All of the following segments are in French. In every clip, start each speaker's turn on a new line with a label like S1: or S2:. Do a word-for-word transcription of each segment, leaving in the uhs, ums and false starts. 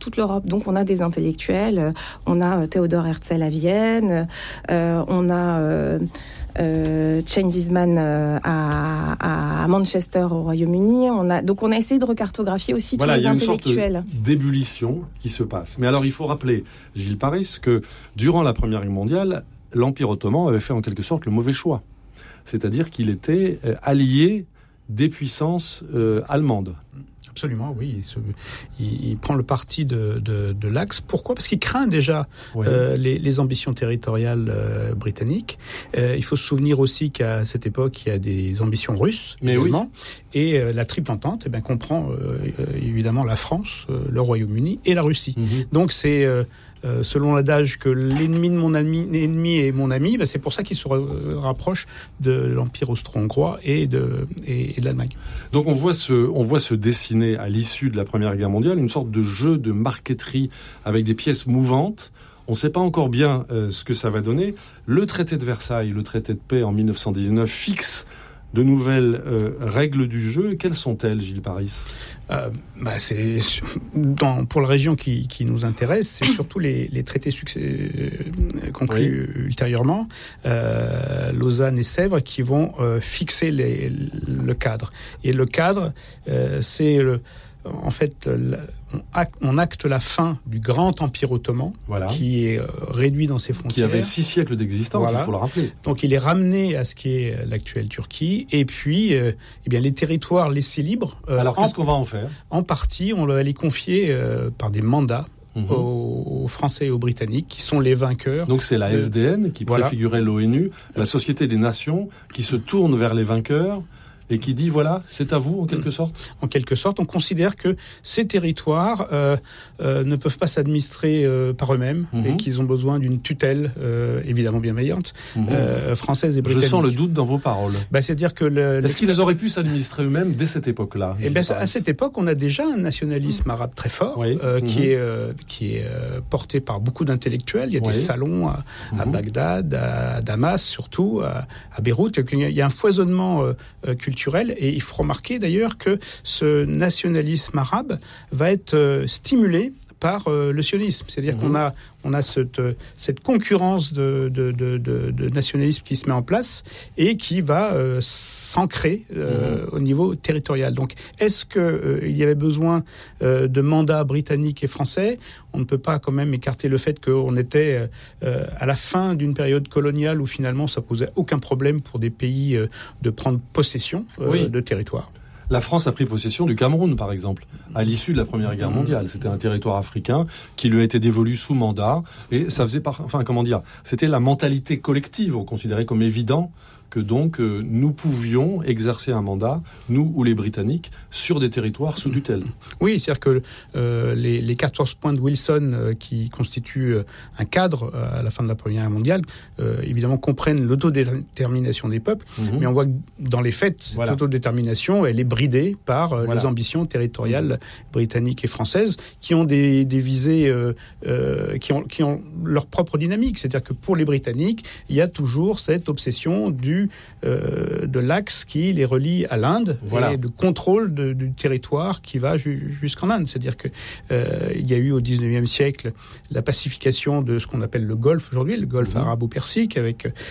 S1: toute l'Europe. Donc on a des intellectuels, on a Theodor Herzl à Vienne, euh, on a euh, euh, Chaim Weizmann euh, à, à Manchester au Royaume-Uni. On a, donc on a essayé de recartographier aussi
S2: voilà,
S1: tous les intellectuels.
S2: Voilà, il y a une sorte d'ébullition qui se passe. Mais alors il faut rappeler, Gilles Paris, que durant la Première Guerre mondiale, l'Empire ottoman avait fait en quelque sorte le mauvais choix. C'est-à-dire qu'il était euh, allié des puissances euh, allemandes.
S3: Absolument, oui. Il, se, il, il prend le parti de, de, de l'Axe. Pourquoi ? Parce qu'il craint déjà oui. euh, les, les ambitions territoriales euh, britanniques. Euh, il faut se souvenir aussi qu'à cette époque, il y a des ambitions russes,
S2: mais
S3: évidemment.
S2: Oui.
S3: Et euh, la Triple Entente eh bien, comprend euh, évidemment la France, euh, le Royaume-Uni et la Russie. Mm-hmm. Donc c'est... Euh, Euh, selon l'adage que l'ennemi de mon ami, ennemi est mon ami, ben c'est pour ça qu'il se re- rapproche de l'Empire austro-hongrois et de, et, et de l'Allemagne.
S2: Donc on voit, se, on voit se dessiner à l'issue de la Première Guerre mondiale une sorte de jeu de marqueterie avec des pièces mouvantes. On ne sait pas encore bien euh, ce que ça va donner. Le traité de Versailles, le traité de paix en dix-neuf cent dix-neuf fixe de nouvelles euh, règles du jeu. Quelles sont-elles, Gilles Paris ?
S3: euh, bah c'est, dans, Pour la région qui, qui nous intéresse, c'est surtout les, les traités succès, euh, conclus oui. ultérieurement, euh, Lausanne et Sèvres, qui vont euh, fixer les, le cadre. Et le cadre, euh, c'est le, en fait... La, on acte la fin du grand empire ottoman, voilà. qui est réduit dans ses frontières.
S2: Qui avait six siècles d'existence, voilà. il faut le rappeler.
S3: Donc il est ramené à ce qui est l'actuelle Turquie. Et puis, euh, eh bien, les territoires laissés libres...
S2: Euh, Alors, qu'est-ce en, qu'on va en faire ?
S3: En partie, on va les confier euh, par des mandats mmh. aux, aux Français et aux Britanniques, qui sont les vainqueurs.
S2: Donc c'est la S D N qui voilà. préfigurait l'ONU, la Société des Nations, qui se tourne vers les vainqueurs et qui dit, voilà, c'est à vous, en quelque sorte ?
S3: En quelque sorte, on considère que ces territoires euh, euh, ne peuvent pas s'administrer euh, par eux-mêmes mm-hmm. et qu'ils ont besoin d'une tutelle, euh, évidemment bienveillante, mm-hmm. euh, française et britannique.
S2: Je sens le doute dans vos paroles.
S3: Bah, c'est-à-dire que le,
S2: Est-ce qu'ils auraient pu s'administrer eux-mêmes dès cette époque-là ?
S3: Eh ben, à cette époque, on a déjà un nationalisme arabe très fort, oui. euh, mm-hmm. qui est, euh, qui est euh, porté par beaucoup d'intellectuels. Il y a oui. des salons à, à mm-hmm. Bagdad, à Damas, surtout, à, à Beyrouth. Il y a un foisonnement euh, culturel. Et il faut remarquer d'ailleurs que ce nationalisme arabe va être euh, stimulé par euh, le sionisme. C'est-à-dire mmh. qu'on a, on a cette, cette concurrence de, de, de, de, de nationalisme qui se met en place et qui va euh, s'ancrer euh, mmh. au niveau territorial. Donc, est-ce qu'il euh, y avait besoin euh, de mandats britanniques et français ? On ne peut pas quand même écarter le fait qu'on était euh, à la fin d'une période coloniale où finalement ça posait aucun problème pour des pays euh, de prendre possession euh, oui. de territoire.
S2: La France a pris possession du Cameroun, par exemple, à l'issue de la Première Guerre mondiale. C'était un territoire africain qui lui a été dévolu sous mandat. Et ça faisait par... Enfin, comment dire ? C'était la mentalité collective. On considérait comme évident que donc euh, nous pouvions exercer un mandat, nous ou les Britanniques, sur des territoires sous tutelle.
S3: Oui, c'est-à-dire que euh, les, les quatorze points de Wilson euh, qui constituent euh, un cadre euh, à la fin de la Première Guerre mondiale, euh, évidemment comprennent l'autodétermination des peuples, mmh. mais on voit que dans les faits, cette voilà. autodétermination, elle est bridée par euh, voilà. les ambitions territoriales mmh. britanniques et françaises qui ont des, des visées, euh, euh, qui, ont, qui ont leur propre dynamique. C'est-à-dire que pour les Britanniques, il y a toujours cette obsession du Euh, de l'axe qui les relie à l'Inde voilà. et de contrôle de, du territoire qui va ju- jusqu'en Inde. C'est-à-dire que euh, il y a eu au dix-neuvième siècle la pacification de ce qu'on appelle le Golfe aujourd'hui, le Golfe mmh. arabo-persique, avec euh,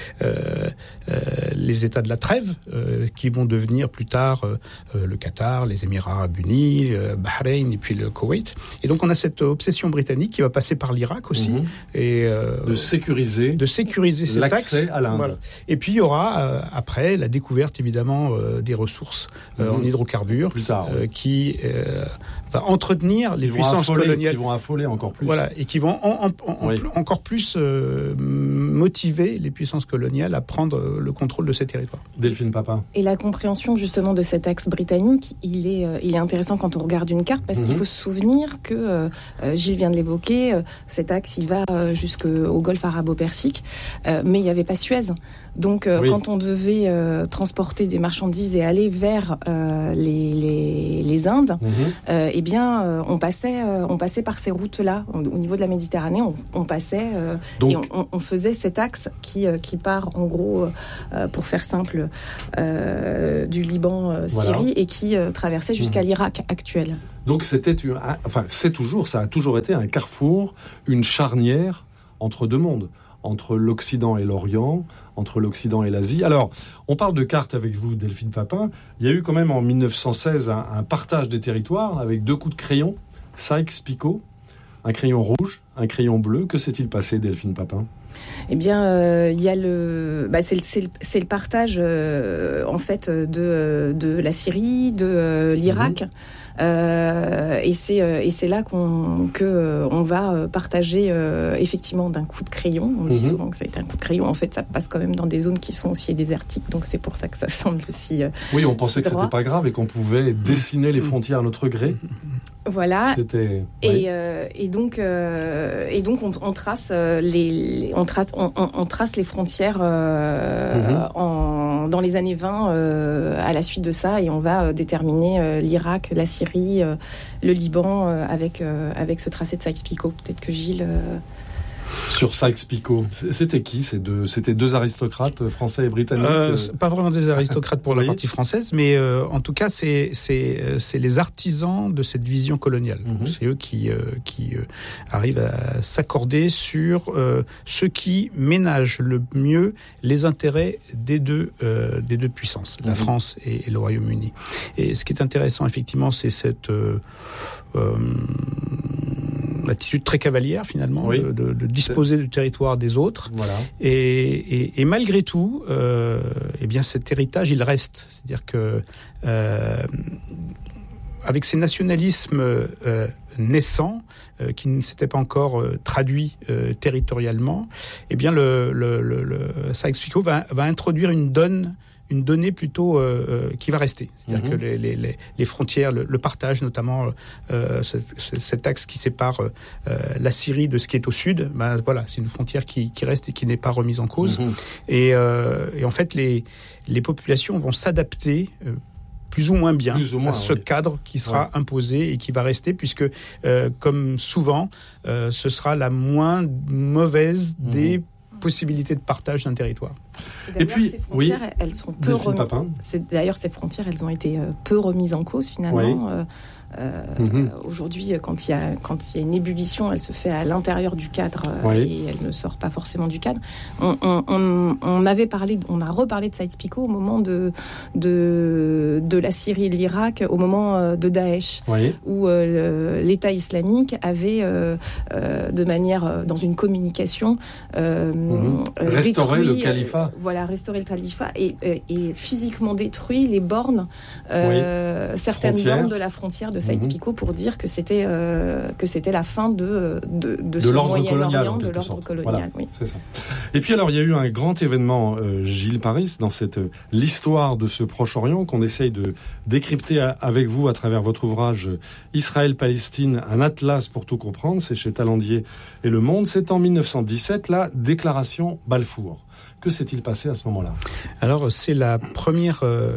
S3: euh, les États de la trêve euh, qui vont devenir plus tard euh, le Qatar, les Émirats arabes unis, euh, Bahreïn et puis le Koweït. Et donc on a cette obsession britannique qui va passer par l'Irak aussi mmh. et euh,
S2: de sécuriser,
S3: de sécuriser cet
S2: l'accès
S3: axe
S2: à l'Inde.
S3: Voilà. Et puis il y aura euh, après la découverte évidemment euh, des ressources euh, mmh. en hydrocarbures
S2: plus tard,
S3: euh,
S2: oui.
S3: qui euh, va entretenir
S2: qui
S3: les puissances
S2: affoler,
S3: coloniales,
S2: qui vont affoler encore plus.
S3: Voilà, et qui vont en, en, en, oui. en, encore plus euh, motiver les puissances coloniales à prendre le contrôle de ces territoires.
S2: Delphine Papin.
S1: Et la compréhension justement de cet axe britannique, il est, euh, il est intéressant quand on regarde une carte parce mmh. qu'il faut se souvenir que euh, Gilles vient de l'évoquer, euh, cet axe il va euh, jusqu'au Golfe arabo-persique, euh, mais il n'y avait pas Suez. Donc euh, oui. quand on on devait euh, transporter des marchandises et aller vers euh, les, les, les Indes, mmh. euh, eh bien, euh, on passait, euh, on passait par ces routes-là. On, au niveau de la Méditerranée, on, on passait euh, Donc, et on, on faisait cet axe qui, euh, qui part, en gros, euh, pour faire simple, euh, du Liban, euh, Syrie, voilà. et qui euh, traversait jusqu'à mmh. l'Irak actuel.
S2: Donc, c'était, enfin, c'est toujours, ça a toujours été un carrefour, une charnière entre deux mondes, entre l'Occident et l'Orient, entre l'Occident et l'Asie. Alors, on parle de cartes avec vous, Delphine Papin. Il y a eu quand même en mille neuf cent seize un, un partage des territoires avec deux coups de crayon, Sykes-Picot, un crayon rouge, un crayon bleu. Que s'est-il passé, Delphine Papin ?
S1: Eh bien, il euh, y a le, bah, c'est, le, c'est, le, c'est le partage euh, en fait de, de la Syrie, de euh, l'Irak. Mmh. Euh, et c'est euh, et c'est là qu'on que euh, on va partager euh, effectivement d'un coup de crayon. On dit mmh. souvent que ça a été un coup de crayon. En fait, ça passe quand même dans des zones qui sont aussi désertiques, donc c'est pour ça que ça semble aussi. Euh,
S2: oui, on pensait que droit. C'était pas grave et qu'on pouvait dessiner les frontières à notre gré.
S1: Voilà.
S2: C'était.
S1: Et, oui. euh, et donc euh, et donc on, on trace les, les on trace on, on trace les frontières euh, mmh. en dans les années vingt euh, à la suite de ça, et on va déterminer euh, l'Irak, la Syrie, euh, le Liban euh, avec euh, avec ce tracé de Sykes-Picot. Peut-être que Gilles. Euh...
S2: Sur Sykes-Picot, c'était qui ces deux, c'était deux aristocrates français et britanniques.
S3: Euh, pas vraiment des aristocrates pour la partie française, mais euh, en tout cas, c'est c'est c'est les artisans de cette vision coloniale. Mm-hmm. C'est eux qui euh, qui euh, arrivent à s'accorder sur euh, ce qui ménage le mieux les intérêts des deux euh, des deux puissances, mm-hmm. la France et, et le Royaume-Uni. Et ce qui est intéressant, effectivement, c'est cette euh, euh, attitude très cavalière finalement, oui. de, de, de disposer du territoire des autres. Voilà. Et, et, et malgré tout, euh, eh bien cet héritage il reste. C'est-à-dire que euh, avec ces nationalismes euh, naissants euh, qui ne s'étaient pas encore euh, traduits euh, territorialement, eh bien le, le, le, le Sykes-Picot va, va introduire une donne. Une donnée plutôt euh, qui va rester. C'est-à-dire mmh. que les, les, les frontières, le, le partage notamment, euh, cet, cet axe qui sépare euh, la Syrie de ce qui est au sud, ben, voilà, c'est une frontière qui, qui reste et qui n'est pas remise en cause. Mmh. Et, euh, et en fait, les, les populations vont s'adapter euh, plus ou moins bien ou moins, à ce oui. cadre qui sera ouais. imposé et qui va rester, puisque, euh, comme souvent, euh, ce sera la moins mauvaise mmh. des possibilités de partage d'un territoire.
S1: Et, et puis, ces frontières, oui, elles sont peu remises. C'est, d'ailleurs, ces frontières, elles ont été euh, peu remises en cause finalement. Oui. Euh, euh, mm-hmm. Aujourd'hui, quand il y a quand il y a une ébullition, elle se fait à l'intérieur du cadre euh, oui. et elle ne sort pas forcément du cadre. On, on, on, on avait parlé, on a reparlé de Sykes-Picot au moment de de de la Syrie et de l'Irak, au moment euh, de Daesh, oui. où euh, l'État islamique avait euh, euh, de manière euh, dans une communication euh,
S2: mm-hmm. restauré détruit, le califat.
S1: Euh, voilà, restaurer le califat et, et, et physiquement détruit les bornes, euh, oui. certaines Frontière. bornes de la frontière de Sykes-Picot mmh. pour dire que c'était euh, que c'était la fin de de, de, de ce Moyen-Orient, de l'ordre colonial. Voilà, oui.
S2: C'est ça. Et puis alors, il y a eu un grand événement, euh, Gilles Paris, dans cette euh, l'histoire de ce Proche-Orient qu'on essaye de décrypter à, avec vous à travers votre ouvrage Israël-Palestine, un atlas pour tout comprendre. C'est chez Talandier et Le Monde. C'est en mille neuf cent dix-sept, la déclaration Balfour. Que s'est-il passé à ce moment-là ?
S3: Alors, c'est la première euh,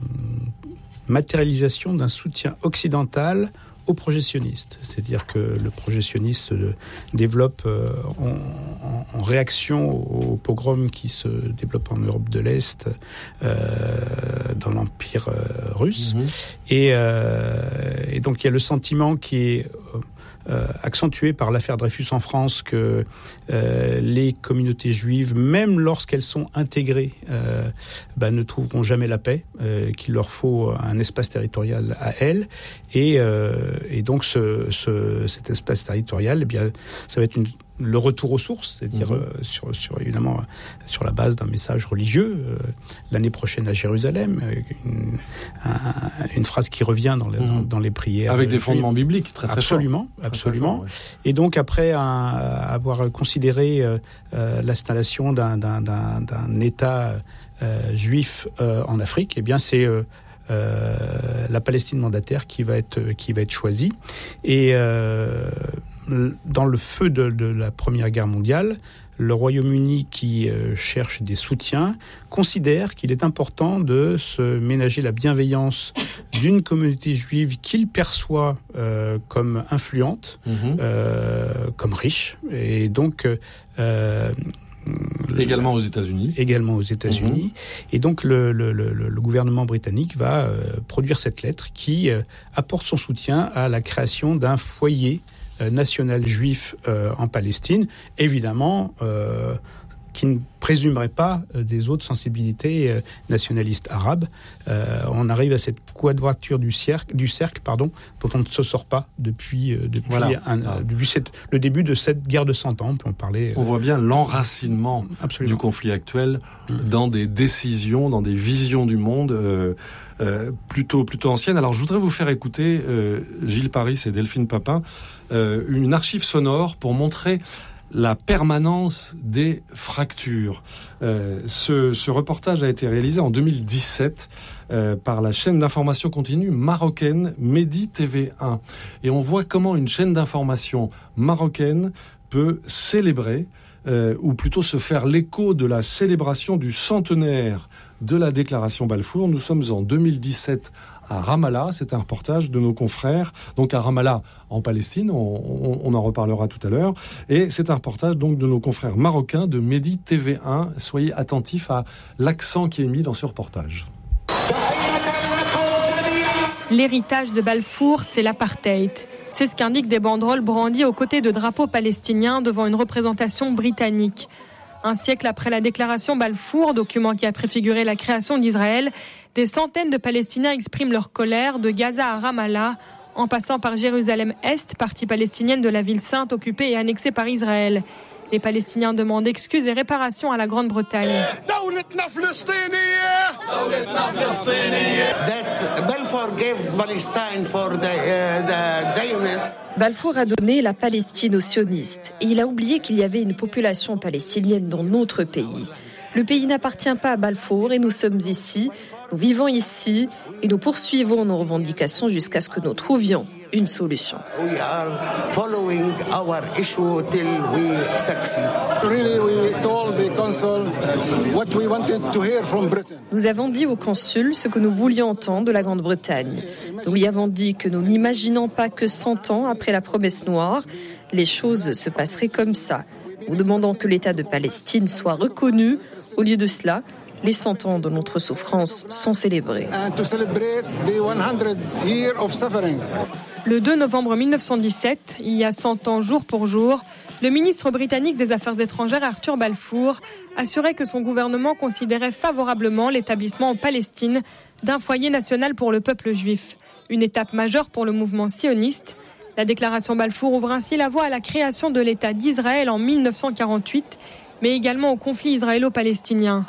S3: matérialisation d'un soutien occidental aux projectionnistes. C'est-à-dire que le projectionniste développe euh, en, en, en réaction au pogrom qui se développe en Europe de l'Est, euh, dans l'Empire euh, russe. Mmh. Et, euh, et donc il y a le sentiment qui est Euh, accentué par l'affaire Dreyfus en France que euh, les communautés juives, même lorsqu'elles sont intégrées, euh, bah, ne trouveront jamais la paix, euh, qu'il leur faut un espace territorial à elles. Et, euh, et donc ce, ce, cet espace territorial, eh bien, ça va être une le retour aux sources, c'est-à-dire mmh. euh, sur, sur évidemment sur la base d'un message religieux. Euh, l'année prochaine à Jérusalem, une, un, une phrase qui revient dans, le, mmh. dans, dans les prières.
S2: Avec des fondements bibliques très très
S3: absolument,
S2: forts.
S3: Absolument,
S2: très, très fort,
S3: ouais. Et donc après un, avoir considéré euh, euh, l'installation d'un, d'un, d'un, d'un État euh, juif euh, en Afrique, eh bien c'est euh, euh, la Palestine mandataire qui va être qui va être choisie. Et euh, dans le feu de, de la Première Guerre mondiale, le Royaume-Uni, qui euh, cherche des soutiens, considère qu'il est important de se ménager la bienveillance d'une communauté juive qu'il perçoit euh, comme influente, mmh. euh, comme riche, et donc euh,
S2: également aux États-Unis.
S3: Également aux États-Unis. Mmh. Et donc le, le, le, le gouvernement britannique va euh, produire cette lettre qui euh, apporte son soutien à la création d'un foyer euh, national juif euh, en Palestine. Évidemment, euh, qui ne présumerait pas euh, des autres sensibilités euh, nationalistes arabes. Euh, on arrive à cette quadrature du cercle, du cercle pardon, dont on ne se sort pas depuis, euh, depuis, voilà. un, ah. depuis cette, le début de cette guerre de cent ans. On peut en parler.
S2: On euh, voit bien l'enracinement absolument. Du conflit actuel mmh. dans des décisions, dans des visions du monde euh, euh, plutôt, plutôt anciennes. Alors je voudrais vous faire écouter, euh, Gilles Paris et Delphine Papin, euh, une archive sonore pour montrer la permanence des fractures. Euh, ce, ce reportage a été réalisé en deux mille dix-sept euh, par la chaîne d'information continue marocaine Medi T V un. Et on voit comment une chaîne d'information marocaine peut célébrer, euh, ou plutôt se faire l'écho de la célébration du centenaire de la déclaration Balfour. Nous sommes en deux mille dix-sept à Ramallah, c'est un reportage de nos confrères, donc à Ramallah en Palestine, on, on, on en reparlera tout à l'heure, et c'est un reportage donc de nos confrères marocains de Medi T V un. Soyez attentifs à l'accent qui est mis dans ce reportage.
S4: L'héritage de Balfour, c'est l'apartheid. C'est ce qu'indiquent des banderoles brandies aux côtés de drapeaux palestiniens devant une représentation britannique. Un siècle après la déclaration Balfour, document qui a préfiguré la création d'Israël, des centaines de Palestiniens expriment leur colère de Gaza à Ramallah, en passant par Jérusalem-Est, partie palestinienne de la ville sainte occupée et annexée par Israël. Les Palestiniens demandent excuses et réparations à la Grande-Bretagne.
S5: Balfour a donné la Palestine aux sionistes et il a oublié qu'il y avait une population palestinienne dans notre pays. Le pays n'appartient pas à Balfour et nous sommes ici, nous vivons ici et nous poursuivons nos revendications jusqu'à ce que nous trouvions une solution.
S6: We are following our issue till we succeed. Really, we told the consul what we wanted to hear from Britain.
S5: Nous avons dit au consul ce que nous voulions entendre de la Grande-Bretagne. Nous lui avons dit que nous n'imaginons pas que cent ans après la promesse noire, les choses se passeraient comme ça. Nous demandons que l'État de Palestine soit reconnu. Au lieu de cela, les cent ans de notre souffrance sont célébrés.
S4: Le deux novembre mille neuf cent dix-sept, il y a cent ans jour pour jour, le ministre britannique des Affaires étrangères Arthur Balfour assurait que son gouvernement considérait favorablement l'établissement en Palestine d'un foyer national pour le peuple juif. Une étape majeure pour le mouvement sioniste. La déclaration Balfour ouvre ainsi la voie à la création de l'État d'Israël en mille neuf cent quarante-huit, mais également au conflit israélo-palestinien.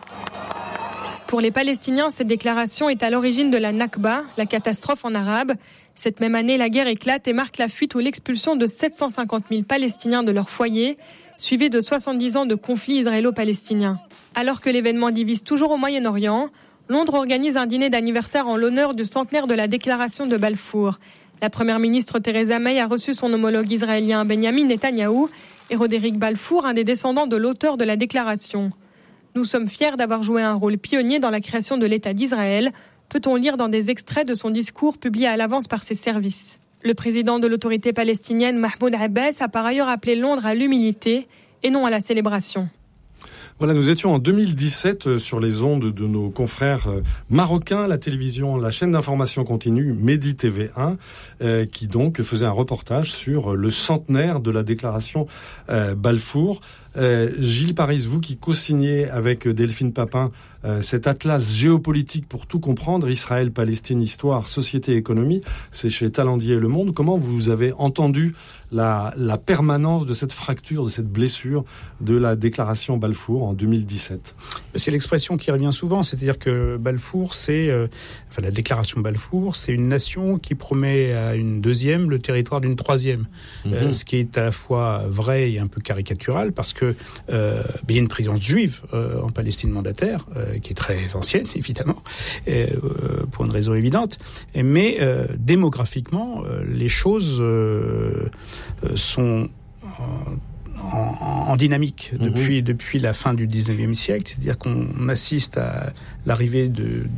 S4: Pour les Palestiniens, cette déclaration est à l'origine de la Nakba, la catastrophe en arabe. Cette même année, la guerre éclate et marque la fuite ou l'expulsion de sept cent cinquante mille Palestiniens de leur foyer, suivi de soixante-dix ans de conflit israélo-palestinien. Alors que l'événement divise toujours au Moyen-Orient, Londres organise un dîner d'anniversaire en l'honneur du centenaire de la déclaration de Balfour. La première ministre Theresa May a reçu son homologue israélien Benjamin Netanyahou et Roderick Balfour, un des descendants de l'auteur de la déclaration. Nous sommes fiers d'avoir joué un rôle pionnier dans la création de l'État d'Israël, peut-on lire dans des extraits de son discours publié à l'avance par ses services. Le président de l'autorité palestinienne, Mahmoud Abbas, a par ailleurs appelé Londres à l'humilité et non à la célébration.
S2: Voilà, nous étions en deux mille dix-sept sur les ondes de nos confrères marocains, la télévision, la chaîne d'information continue Medi T V un, euh, qui donc faisait un reportage sur le centenaire de la déclaration euh, Balfour. Euh, Gilles Paris, vous qui co-signez avec Delphine Papin euh, cet atlas géopolitique pour tout comprendre, Israël, Palestine, histoire, société, économie, c'est chez Talendier Le Monde. Comment vous avez entendu la, la permanence de cette fracture, de cette blessure de la déclaration Balfour en deux mille dix-sept?
S3: C'est l'expression qui revient souvent, c'est-à-dire que Balfour, c'est, euh, enfin la déclaration Balfour, c'est une nation qui promet à une deuxième le territoire d'une troisième, mmh. euh, ce qui est à la fois vrai et un peu caricatural, parce que euh, il y a une présence juive euh, en Palestine mandataire, euh, qui est très ancienne évidemment, euh, pour une raison évidente, mais euh, démographiquement, euh, les choses euh, sont euh, en, en dynamique depuis, mmh. depuis la fin du dix-neuvième siècle, c'est-à-dire qu'on assiste à l'arrivée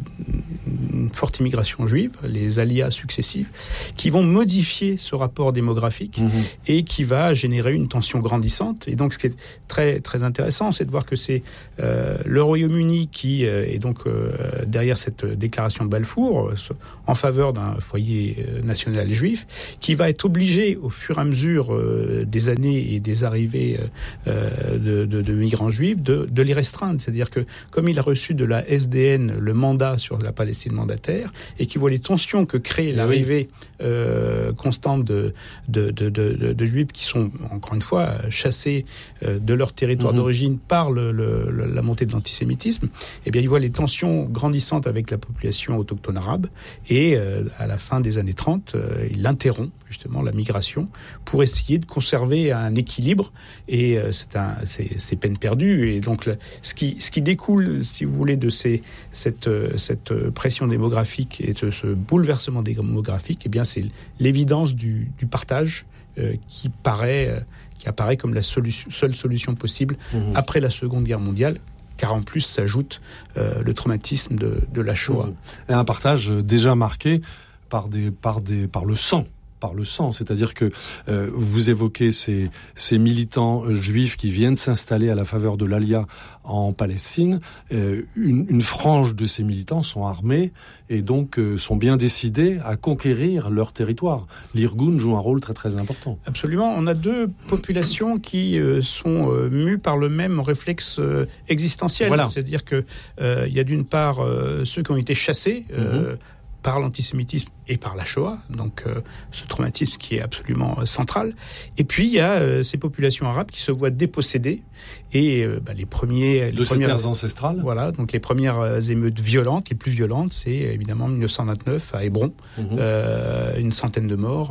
S3: d'une forte immigration juive, les alias successifs, qui vont modifier ce rapport démographique mmh. et qui va générer une tension grandissante. Et donc, ce qui est très, très intéressant, c'est de voir que c'est euh, le Royaume-Uni qui euh, est donc euh, derrière cette déclaration de Balfour, euh, en faveur d'un foyer euh, national juif, qui va être obligé, au fur et à mesure euh, des années et des arrivées euh, de, de, de migrants juifs, de, de les restreindre. C'est-à-dire que, comme il a reçu de la S D N le mandat sur la Palestine mandataire, et qu'il voit les tensions que crée l'arrivée euh, constante de, de, de, de, de juifs qui sont, encore une fois, chassés euh, de leur territoire mmh. d'origine par le, le, la montée de l'antisémitisme, eh bien, il voit les tensions grandissantes avec la population autochtone arabe, et euh, à la fin des années trente, euh, il interrompt justement la migration pour essayer de conserver un équilibre, et euh, c'est, un, c'est, c'est peine perdue. Et donc, là, ce, qui, ce qui découle, si vous voulez, de ces, cette, cette pression démographique et de ce bouleversement démographique, eh bien, c'est l'évidence du, du partage euh, qui paraît, euh, qui apparaît comme la solution, seule solution possible mmh. après la Seconde Guerre mondiale. Car en plus s'ajoute euh, le traumatisme de, de la Shoah.
S2: Et un partage déjà marqué par, des, par, des, par le sang. par le sang, c'est-à-dire que euh, vous évoquez ces, ces militants euh, juifs qui viennent s'installer à la faveur de l'Alia en Palestine. Euh, une, une frange de ces militants sont armés et donc euh, sont bien décidés à conquérir leur territoire. L'Irgun joue un rôle très très important.
S3: Absolument. On a deux populations qui euh, sont euh, mues par le même réflexe euh, existentiel. Voilà. C'est-à-dire que euh, il y a d'une part euh, ceux qui ont été chassés euh, mm-hmm. par l'antisémitisme et par la Shoah, donc euh, ce traumatisme qui est absolument euh, central. Et puis il y a euh, ces populations arabes qui se voient dépossédées et euh, bah, les premiers les
S2: de ces terres ancestrales.
S3: Voilà, donc les premières euh, émeutes violentes, les plus violentes, c'est évidemment dix-neuf cent vingt-neuf à Hébron, mmh. euh, une centaine de morts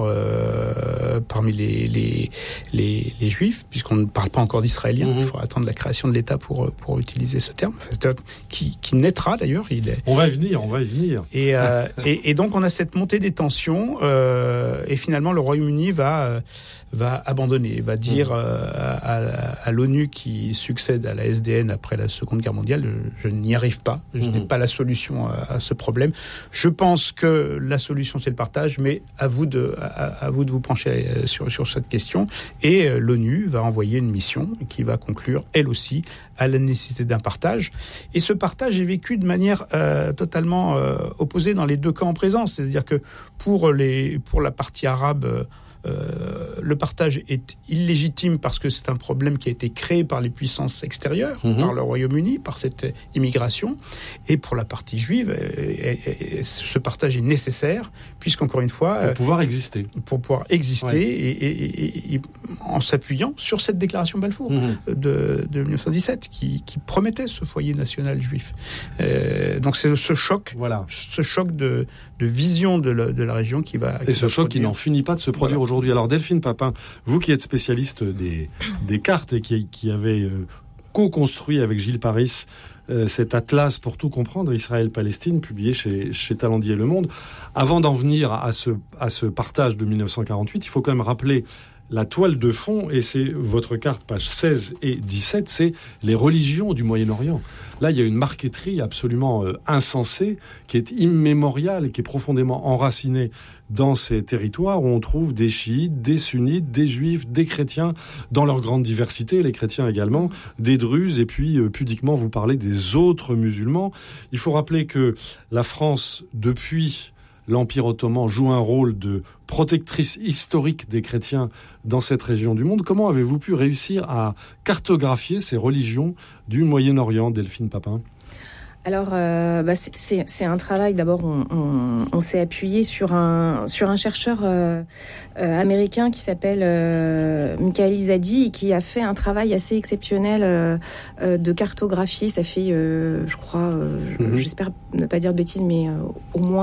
S3: euh, parmi les, les les les Juifs, puisqu'on ne parle pas encore d'Israéliens. Mmh. Il faudra attendre la création de l'État pour pour utiliser ce terme, enfin, qui qui naîtra d'ailleurs. Il est...
S2: On va y venir, on va y venir.
S3: Et euh, et, et donc on a cette montée des tensions euh, et finalement le Royaume-Uni va euh, va abandonner, va dire euh, à, à l'ONU qui succède à la S D N après la Seconde Guerre mondiale, je, je n'y arrive pas, je mmh. n'ai pas la solution à, à ce problème. Je pense que la solution c'est le partage, mais à vous de à, à vous de vous pencher sur sur cette question. Et euh, l'ONU va envoyer une mission qui va conclure elle aussi à la nécessité d'un partage. Et ce partage est vécu de manière euh, totalement euh, opposée dans les deux camps en présence. C'est-à-dire que pour les pour la partie arabe, euh, Euh, le partage est illégitime parce que c'est un problème qui a été créé par les puissances extérieures, mmh. par le Royaume-Uni, par cette immigration. Et pour la partie juive, euh, euh, ce partage est nécessaire, puisqu'encore une fois...
S2: Pour euh, pouvoir exister.
S3: Pour pouvoir exister, ouais. et, et, et, et en s'appuyant sur cette déclaration Balfour mmh. de, de dix-neuf cent dix-sept, qui, qui promettait ce foyer national juif. Euh, donc c'est ce choc, voilà. ce choc de, de vision de la, de la région qui va...
S2: Et qui ce va choc produire. Qui n'en finit pas de se produire voilà. aujourd'hui. Alors Delphine Papin, vous qui êtes spécialiste des, des cartes et qui, qui avez euh, co-construit avec Gilles Paris euh, cet atlas pour tout comprendre, Israël-Palestine, publié chez, chez Talendier Le Monde, avant d'en venir à ce, à ce partage de dix-neuf cent quarante-huit, il faut quand même rappeler la toile de fond, et c'est votre carte, page seize et dix-sept, c'est les religions du Moyen-Orient. Là, il y a une marqueterie absolument euh, insensée, qui est immémoriale et qui est profondément enracinée dans ces territoires où on trouve des chiites, des sunnites, des juifs, des chrétiens, dans leur grande diversité, les chrétiens également, des druzes, et puis euh, pudiquement vous parlez des autres musulmans. Il faut rappeler que la France, depuis l'Empire ottoman, joue un rôle de protectrice historique des chrétiens dans cette région du monde. Comment avez-vous pu réussir à cartographier ces religions du Moyen-Orient, Delphine Papin ?
S1: Alors, euh, bah c'est, c'est, c'est un travail. D'abord, on, on, on s'est appuyé sur un sur un chercheur euh, euh, américain qui s'appelle euh, Michael Izadi et qui a fait un travail assez exceptionnel euh, euh, de cartographier. Ça fait, euh, je crois, euh, mm-hmm. j'espère ne pas dire de bêtises, mais euh, au moins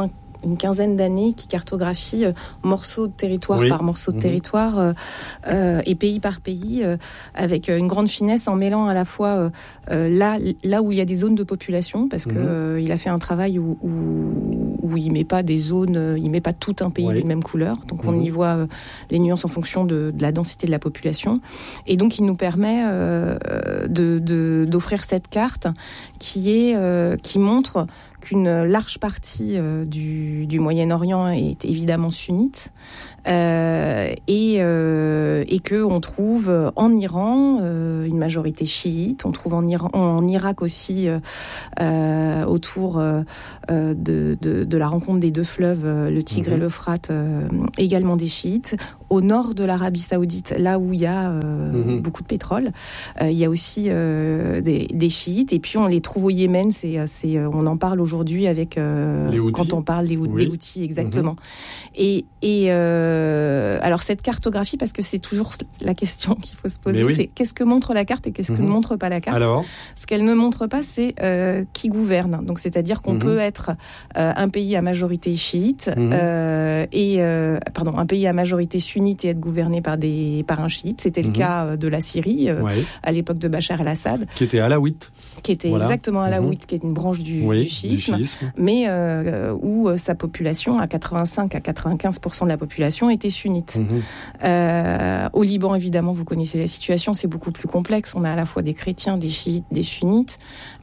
S1: une quinzaine d'années qui cartographie euh, morceau de territoire oui. par morceau de mmh. territoire euh, euh, et pays par pays euh, avec une grande finesse en mêlant à la fois euh, euh, là, là où il y a des zones de population parce que mmh. euh, il a fait un travail où, où, où il met pas des zones, euh, il met pas tout un pays oui. d'une même couleur, donc mmh. on y voit euh, les nuances en fonction de, de la densité de la population et donc il nous permet euh, de, de, d'offrir cette carte qui est euh, qui montre qu'une large partie euh, du, du Moyen-Orient est évidemment sunnite euh, et, euh, et qu'on trouve en Iran euh, une majorité chiite, on trouve en, Iran, en Irak aussi euh, euh, autour euh, de, de, de la rencontre des deux fleuves, le Tigre mmh. et l'Euphrate, euh, également des chiites. Au nord de l'Arabie Saoudite, là où il y a euh, mmh. beaucoup de pétrole, euh, il y a aussi euh, des, des chiites et puis on les trouve au Yémen, c'est, c'est, on en parle aujourd'hui aujourd'hui avec euh, quand on parle des, oui. des outils exactement. Mmh. Et, et euh, alors cette cartographie, parce que c'est toujours la question qu'il faut se poser, oui. c'est qu'est-ce que montre la carte et qu'est-ce mmh. que ne montre pas la carte. Alors ce qu'elle ne montre pas, c'est euh, qui gouverne. Donc c'est-à-dire qu'on mmh. peut être euh, un pays à majorité chiite mmh. euh, et euh, pardon un pays à majorité sunnite et être gouverné par des par un chiite. C'était mmh. le cas de la Syrie euh, ouais. à l'époque de Bachar el-Assad,
S2: qui était alawite.
S1: Qui était voilà. exactement alawite, mmh. qui est une branche du, oui, du chiisme, du mais euh, où euh, sa population, à quatre-vingt-cinq à quatre-vingt-quinze pour cent de la population, était sunnite. Mmh. Euh, au Liban, évidemment, vous connaissez la situation, c'est beaucoup plus complexe. On a à la fois des chrétiens, des chiites, des sunnites.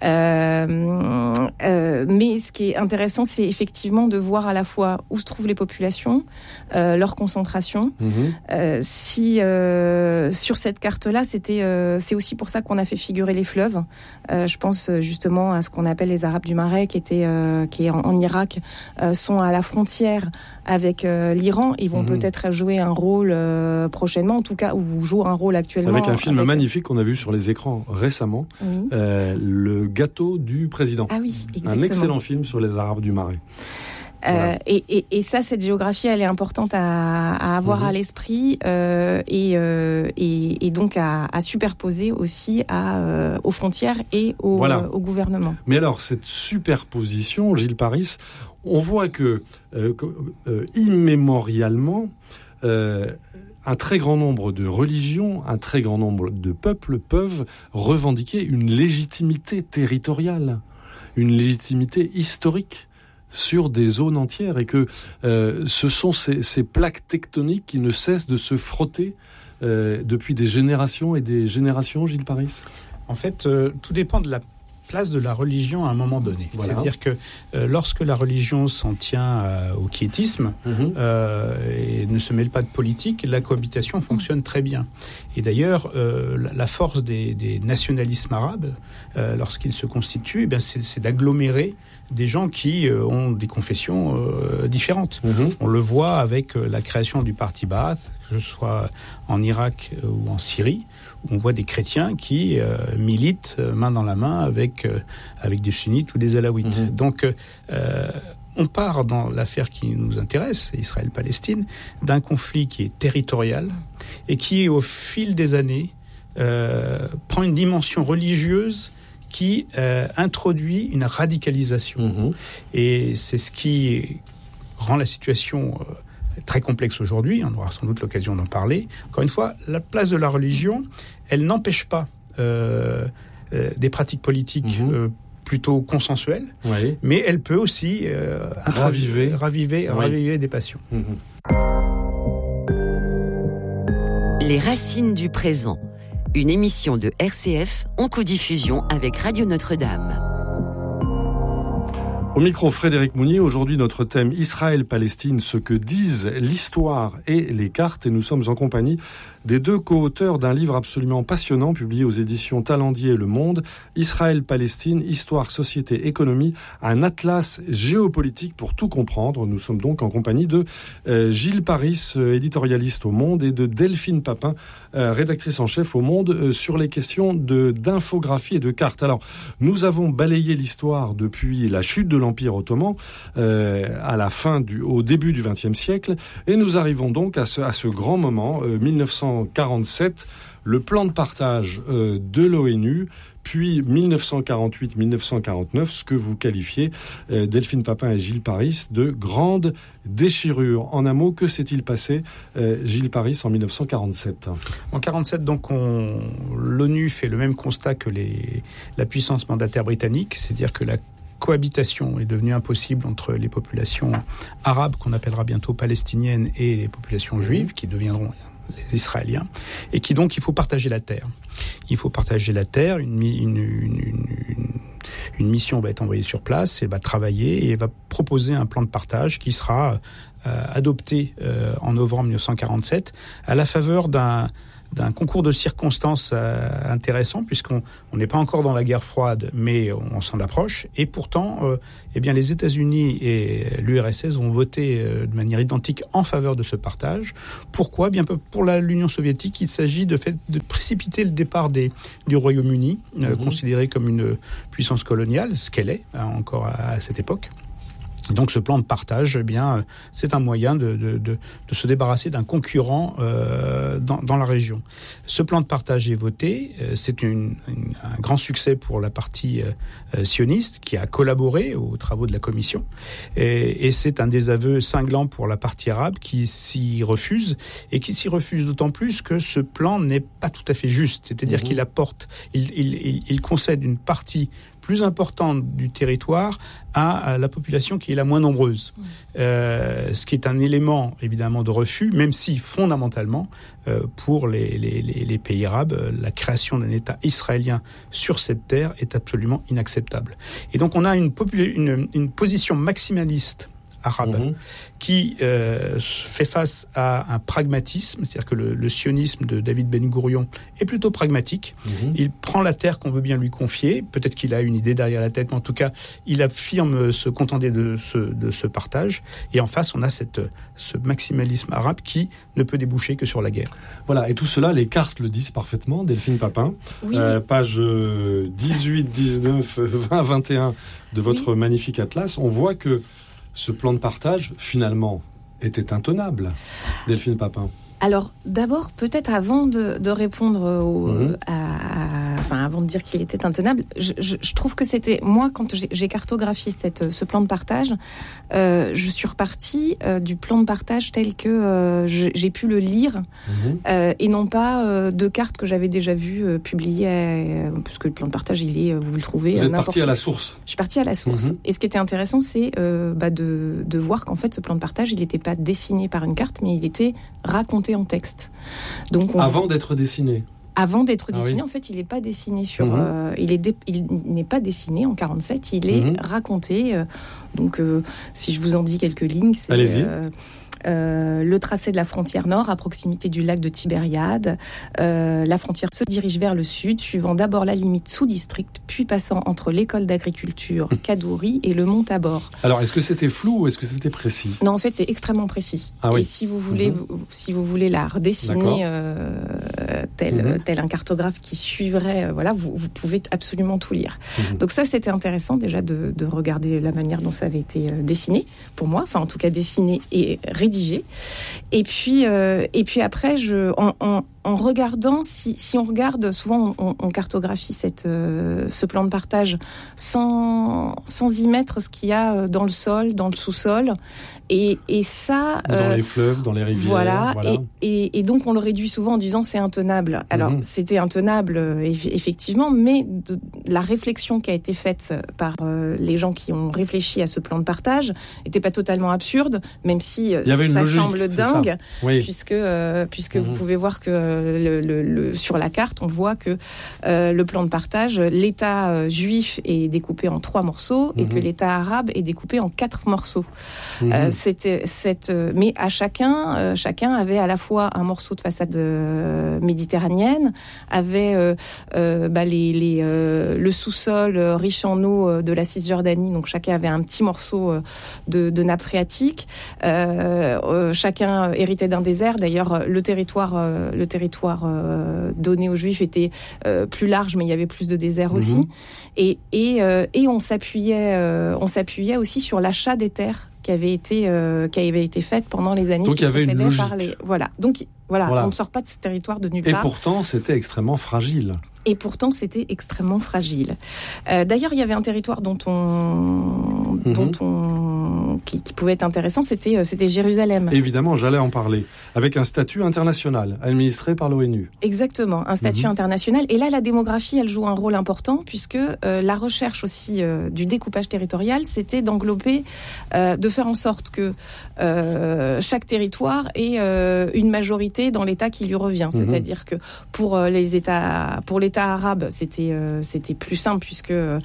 S1: Euh, euh, mais ce qui est intéressant, c'est effectivement de voir à la fois où se trouvent les populations, euh, leur concentration. Mmh. Euh, si euh, sur cette carte-là, c'était, euh, c'est aussi pour ça qu'on a fait figurer les fleuves. Euh, je pense justement à ce qu'on appelle les Arabes du Marais, qui étaient, euh, qui est en, en Irak, euh, sont à la frontière avec euh, l'Iran. Ils vont mmh. peut-être jouer un rôle euh, prochainement, en tout cas, ou jouent un rôle actuellement.
S2: Avec un film
S1: avec...
S2: magnifique qu'on a vu sur les écrans récemment, oui. euh, Le gâteau du président.
S1: Ah oui, exactement.
S2: Un excellent film sur les Arabes du Marais.
S1: Voilà. Euh, et, et, et ça, cette géographie, elle est importante à, à avoir mmh. à l'esprit euh, et, euh, et, et donc à, à superposer aussi à, euh, aux frontières et au, voilà. euh, au gouvernement.
S2: Mais alors, cette superposition, Gilles Paris, on voit que euh, euh, immémorialement, euh, un très grand nombre de religions, un très grand nombre de peuples peuvent revendiquer une légitimité territoriale, une légitimité historique sur des zones entières, et que euh, ce sont ces, ces plaques tectoniques qui ne cessent de se frotter euh, depuis des générations et des générations, Gilles Paris.
S3: En fait, euh, tout dépend de la place de la religion à un moment donné. Voilà. C'est-à-dire que euh, lorsque la religion s'en tient euh, au quiétisme mmh. euh, et ne se mêle pas de politique, la cohabitation fonctionne très bien. Et d'ailleurs, euh, la, la force des, des nationalismes arabes, euh, lorsqu'ils se constituent, eh bien, c'est, c'est d'agglomérer des gens qui euh, ont des confessions euh, différentes. Mmh. On le voit avec euh, la création du parti Ba'ath, que ce soit en Irak euh, ou en Syrie, où on voit des chrétiens qui euh, militent euh, main dans la main avec, euh, avec des sunnites ou des alaouites. Mmh. Donc, euh, on part dans l'affaire qui nous intéresse, Israël-Palestine, d'un conflit qui est territorial et qui, au fil des années, euh, prend une dimension religieuse qui euh, introduit une radicalisation. Mmh. Et c'est ce qui rend la situation euh, très complexe aujourd'hui. On aura sans doute l'occasion d'en parler. Encore une fois, la place de la religion, elle n'empêche pas euh, euh, des pratiques politiques mmh. euh, plutôt consensuelles, oui. mais elle peut aussi euh,
S2: raviver,
S3: raviver, oui. raviver des passions. Mmh.
S7: Les racines du présent. Une émission de R C F en codiffusion avec Radio Notre-Dame.
S2: Au micro, Frédéric Mounier. Aujourd'hui, notre thème Israël-Palestine, ce que disent l'histoire et les cartes. Et nous sommes en compagnie des deux co-auteurs d'un livre absolument passionnant publié aux éditions Talendier Le Monde, Israël-Palestine, Histoire, Société, Économie, un atlas géopolitique pour tout comprendre. Nous sommes donc en compagnie de euh, Gilles Paris, euh, éditorialiste au Monde, et de Delphine Papin, euh, rédactrice en chef au Monde, euh, sur les questions de, d'infographie et de cartes. Alors, nous avons balayé l'histoire depuis la chute de l'Empire ottoman euh, à la fin du, au début du vingtième siècle, et nous arrivons donc à ce, à ce grand moment, euh, mille neuf cent quarante-sept, le plan de partage euh, de l'ONU, puis dix-neuf cent quarante-huit dix-neuf cent quarante-neuf, ce que vous qualifiez, euh, Delphine Papin et Gilles Paris, de grande déchirure. En un mot, que s'est-il passé, euh, Gilles Paris, en dix-neuf cent quarante-sept ?
S3: En quarante-sept, donc, on, l'ONU fait le même constat que les, la puissance mandataire britannique, c'est-à-dire que la cohabitation est devenue impossible entre les populations arabes, qu'on appellera bientôt palestiniennes, et les populations juives, qui deviendront les Israéliens, et qui donc, il faut partager la terre. Il faut partager la terre, une, une, une, une, une mission va être envoyée sur place, elle va travailler et elle va proposer un plan de partage qui sera euh, adopté euh, en novembre dix-neuf cent quarante-sept à la faveur d'un d'un concours de circonstances euh, intéressant, puisqu'on n'est pas encore dans la guerre froide, mais on, on s'en approche. Et pourtant, euh, eh bien, les États-Unis et l'U R S S vont voter euh, de manière identique en faveur de ce partage. Pourquoi ? Bien pour la, l'Union soviétique, il s'agit de, fait, de précipiter le départ des, du Royaume-Uni, euh, mmh. considéré comme une puissance coloniale, ce qu'elle est hein, encore à, à cette époque. Donc ce plan de partage, eh bien, c'est un moyen de, de, de, de se débarrasser d'un concurrent euh, dans, dans la région. Ce plan de partage est voté, c'est une, une, un grand succès pour la partie euh, sioniste qui a collaboré aux travaux de la commission, et, et c'est un désaveu cinglant pour la partie arabe qui s'y refuse, et qui s'y refuse d'autant plus que ce plan n'est pas tout à fait juste, c'est-à-dire mmh. qu'il apporte, il, il, il, il concède une partie plus importante du territoire à, à la population qui est la moins nombreuse. Mmh. Euh, ce qui est un élément, évidemment, de refus, même si, fondamentalement, euh, pour les, les, les pays arabes, la création d'un État israélien sur cette terre est absolument inacceptable. Et donc, on a une, popula- une, une position maximaliste arabe mmh. qui euh, fait face à un pragmatisme, c'est-à-dire que le, le sionisme de David Ben Gourion est plutôt pragmatique. Mmh. Il prend la terre qu'on veut bien lui confier, peut-être qu'il a une idée derrière la tête, mais en tout cas, il affirme se contenter de ce, de ce partage. Et en face, on a cette, ce maximalisme arabe qui ne peut déboucher que sur la guerre.
S2: Voilà, et tout cela, les cartes le disent parfaitement, Delphine Papin.
S1: Oui.
S2: Euh, page dix-huit, dix-neuf, vingt, vingt et un de votre oui. magnifique atlas, on voit que ce plan de partage, finalement, était intenable, Delphine Papin.
S1: Alors, d'abord, peut-être avant de, de répondre au, mmh. à, à, enfin, avant de dire qu'il était intenable, je, je, je trouve que c'était, moi, quand j'ai, j'ai cartographié cette, ce plan de partage, euh, je suis repartie euh, du plan de partage tel que euh, je, j'ai pu le lire, mmh. euh, et non pas euh, de cartes que j'avais déjà vues euh, publiées, euh, parce que le plan de partage, il est, vous le trouvez.
S2: Vous
S1: euh,
S2: êtes partie à la source.
S1: Je suis partie à la source. Mmh. Et ce qui était intéressant, c'est euh, bah, de, de voir qu'en fait, ce plan de partage, il n'était pas dessiné par une carte, mais il était raconté en texte. Donc, on...
S2: Avant d'être dessiné.
S1: Avant d'être dessiné, ah oui. en fait, il n'est pas dessiné sur. Mmh. Euh, il est, dé... il n'est pas dessiné en quarante-sept. Il est mmh. raconté. Euh, donc, euh, si je vous en dis quelques lignes, c'est.
S2: Allez-y.
S1: Euh, Euh, le tracé de la frontière nord à proximité du lac de Tibériade. Euh, la frontière se dirige vers le sud, suivant d'abord la limite sous-district, puis passant entre l'école d'agriculture Kadouri et le mont Tabor.
S2: Alors, est-ce que c'était flou ou est-ce que c'était précis ?
S1: Non, en fait, c'est extrêmement précis.
S2: Ah oui.
S1: Et si vous voulez, mmh. vous, si vous voulez la redessiner euh, tel, mmh. tel un cartographe qui suivrait, euh, voilà, vous, vous pouvez absolument tout lire. Mmh. Donc ça, c'était intéressant déjà de, de regarder la manière dont ça avait été euh, dessiné, pour moi, enfin en tout cas dessiné et rédigé. Et puis, euh, et puis après, je, en, en, en regardant, si, si on regarde, souvent on, on cartographie cette, euh, ce plan de partage sans, sans y mettre ce qu'il y a dans le sol, dans le sous-sol. Et, et ça...
S2: Dans euh, les fleuves, dans les rivières.
S1: Voilà,
S2: voilà.
S1: Et, et, et donc on le réduit souvent en disant c'est intenable. Alors mmh. c'était intenable, effectivement, mais de, la réflexion qui a été faite par euh, les gens qui ont réfléchi à ce plan de partage n'était pas totalement absurde, même si euh, ça logique, semble dingue, oui. puisque, euh, puisque mmh. vous pouvez voir que le, le, le, sur la carte, on voit que euh, le plan de partage, l'État euh, juif est découpé en trois morceaux mmh. et que l'État arabe est découpé en quatre morceaux. Mmh. Euh, c'était, cette, euh, mais à chacun, euh, chacun avait à la fois un morceau de façade euh, méditerranéenne, avait euh, euh, bah, les, les, euh, le sous-sol euh, riche en eau euh, de la Cisjordanie, donc chacun avait un petit morceau euh, de, de nappe phréatique. Euh, euh, chacun héritait d'un désert. D'ailleurs, le territoire, euh, le territoire euh, donné aux Juifs était euh, plus large, mais il y avait plus de désert mmh. aussi. Et, et, euh, et on s'appuyait, euh, on s'appuyait aussi sur l'achat des terres qui avait été euh, qui avait été faite pendant les années
S2: donc,
S1: qui
S2: il y avait une logique.
S1: Par les voilà. Donc Voilà,
S2: voilà.
S1: on ne sort pas de ce territoire de nulle
S2: Et
S1: part.
S2: Et pourtant, c'était extrêmement fragile.
S1: Et pourtant, c'était extrêmement fragile. Euh, d'ailleurs, il y avait un territoire dont on, mm-hmm. dont on, qui, qui pouvait être intéressant, c'était, c'était Jérusalem.
S2: Évidemment, j'allais en parler. Avec un statut international, administré par l'ONU.
S1: Exactement, un statut mm-hmm. international. Et là, la démographie, elle joue un rôle important, puisque euh, la recherche aussi euh, du découpage territorial, c'était d'englober, euh, de faire en sorte que euh, chaque territoire ait euh, une majorité dans l'État qui lui revient. Mm-hmm. C'est-à-dire que pour euh, les États, pour les L'État arabe, c'était euh, c'était plus simple puisque euh,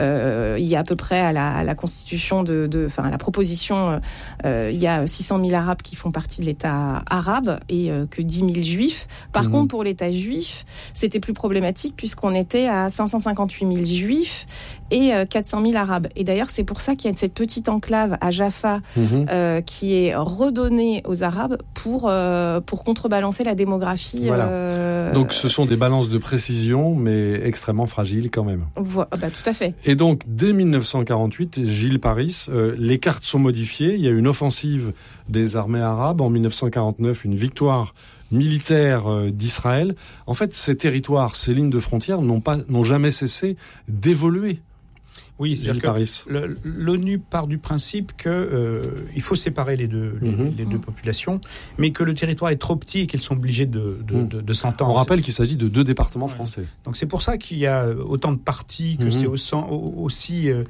S1: il y a à peu près à la, à la constitution de, de, enfin à la proposition, euh, il y a six cent mille Arabes qui font partie de l'État arabe et euh, que dix mille Juifs. Par mmh. contre, pour l'État juif, c'était plus problématique puisqu'on était à cinq cent cinquante-huit mille Juifs et euh, quatre cent mille Arabes. Et d'ailleurs, c'est pour ça qu'il y a cette petite enclave à Jaffa mmh. euh, qui est redonnée aux Arabes pour euh, pour contrebalancer la démographie.
S2: Voilà.
S1: Euh,
S2: Donc, ce sont des balances de précision, mais extrêmement fragile quand même.
S1: Voilà, bah, tout à fait.
S2: Et donc, dès dix-neuf cent quarante-huit, Gilles Paris, euh, les cartes sont modifiées. Il y a une offensive des armées arabes. En dix-neuf cent quarante-neuf, une victoire militaire euh, d'Israël. En fait, ces territoires, ces lignes de frontières n'ont pas, n'ont jamais cessé d'évoluer.
S3: Oui, c'est-à-dire que le, l'ONU part du principe qu'il euh, faut séparer les deux, les, mm-hmm. les deux populations, mais que le territoire est trop petit et qu'ils sont obligés de, de, mm. de, de s'entendre.
S2: On rappelle qu'il s'agit de deux départements français.
S3: Donc c'est pour ça qu'il y a autant de partis, que mm-hmm. c'est aussi, aussi euh,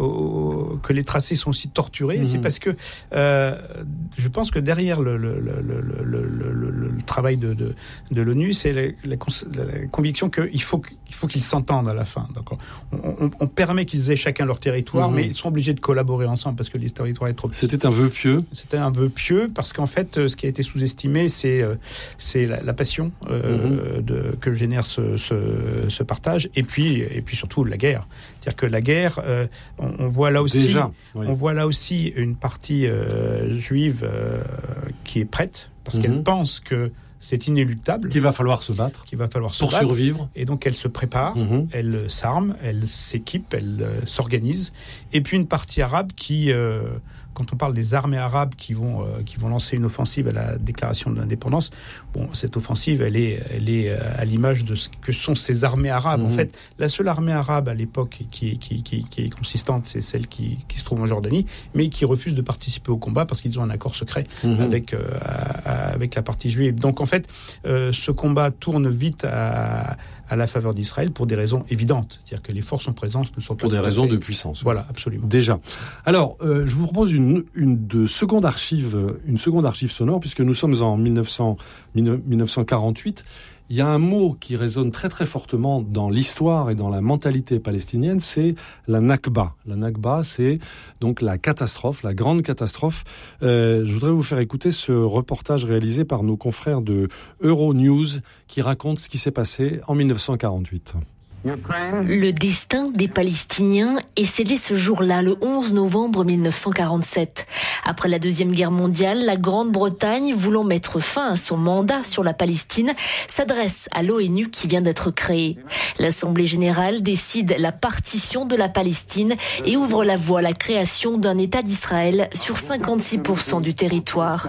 S3: au, que les tracés sont aussi torturés. Mm-hmm. C'est parce que euh, je pense que derrière le, le, le, le, le, le, le, le travail de, de, de l'ONU, c'est la, la, la conviction qu'il faut, qu'il faut qu'ils s'entendent à la fin. Donc on, on, on permet qu'ils aient chacun leur territoire, mmh. mais ils sont obligés de collaborer ensemble parce que les territoires sont trop petits.
S2: C'était un vœu pieux.
S3: C'était un vœu pieux parce qu'en fait, ce qui a été sous-estimé, c'est, euh, c'est la, la passion euh, mmh. de, que génère ce, ce, ce partage, et puis, et puis surtout la guerre. C'est-à-dire que la guerre, euh, on, on voit là aussi,
S2: Déjà, oui.
S3: on voit là aussi une partie euh, juive euh, qui est prête parce mmh. qu'elle pense que c'est inéluctable.
S2: Qu'il va falloir se battre.
S3: Qu'il va falloir se
S2: pour
S3: battre.
S2: survivre.
S3: Et donc elle se prépare, mmh. elle s'arme, elle s'équipe, elle euh, s'organise. Et puis une partie arabe qui, euh, quand on parle des armées arabes qui vont euh, qui vont lancer une offensive à la déclaration de l'indépendance, bon, cette offensive, elle est elle est à l'image de ce que sont ces armées arabes. Mmh. En fait, la seule armée arabe à l'époque qui qui qui, qui est consistante, c'est celle qui qui se trouve en Jordanie, mais qui refuse de participer au combat parce qu'ils ont un accord secret mmh. avec euh, à, avec la partie juive. Donc en fait, euh, ce combat tourne vite à à la faveur d'Israël pour des raisons évidentes. C'est-à-dire que les forces en présence ne sont pas...
S2: Pour des raisons fait... de puissance.
S3: Voilà, absolument.
S2: Déjà. Alors, euh, je vous propose une, une, de seconde archive, une seconde archive sonore, puisque nous sommes en dix-neuf cents, dix-neuf cent quarante-huit. Il y a un mot qui résonne très très fortement dans l'histoire et dans la mentalité palestinienne, c'est la Nakba. La Nakba, c'est donc la catastrophe, la grande catastrophe. Euh, je voudrais vous faire écouter ce reportage réalisé par nos confrères de Euronews qui raconte ce qui s'est passé en dix-neuf cent quarante-huit.
S8: Le destin des Palestiniens est scellé ce jour-là, le onze novembre mille neuf cent quarante-sept. Après la Deuxième Guerre mondiale, la Grande-Bretagne, voulant mettre fin à son mandat sur la Palestine, s'adresse à l'ONU qui vient d'être créée. L'Assemblée générale décide la partition de la Palestine et ouvre la voie à la création d'un État d'Israël sur cinquante-six pour cent du territoire.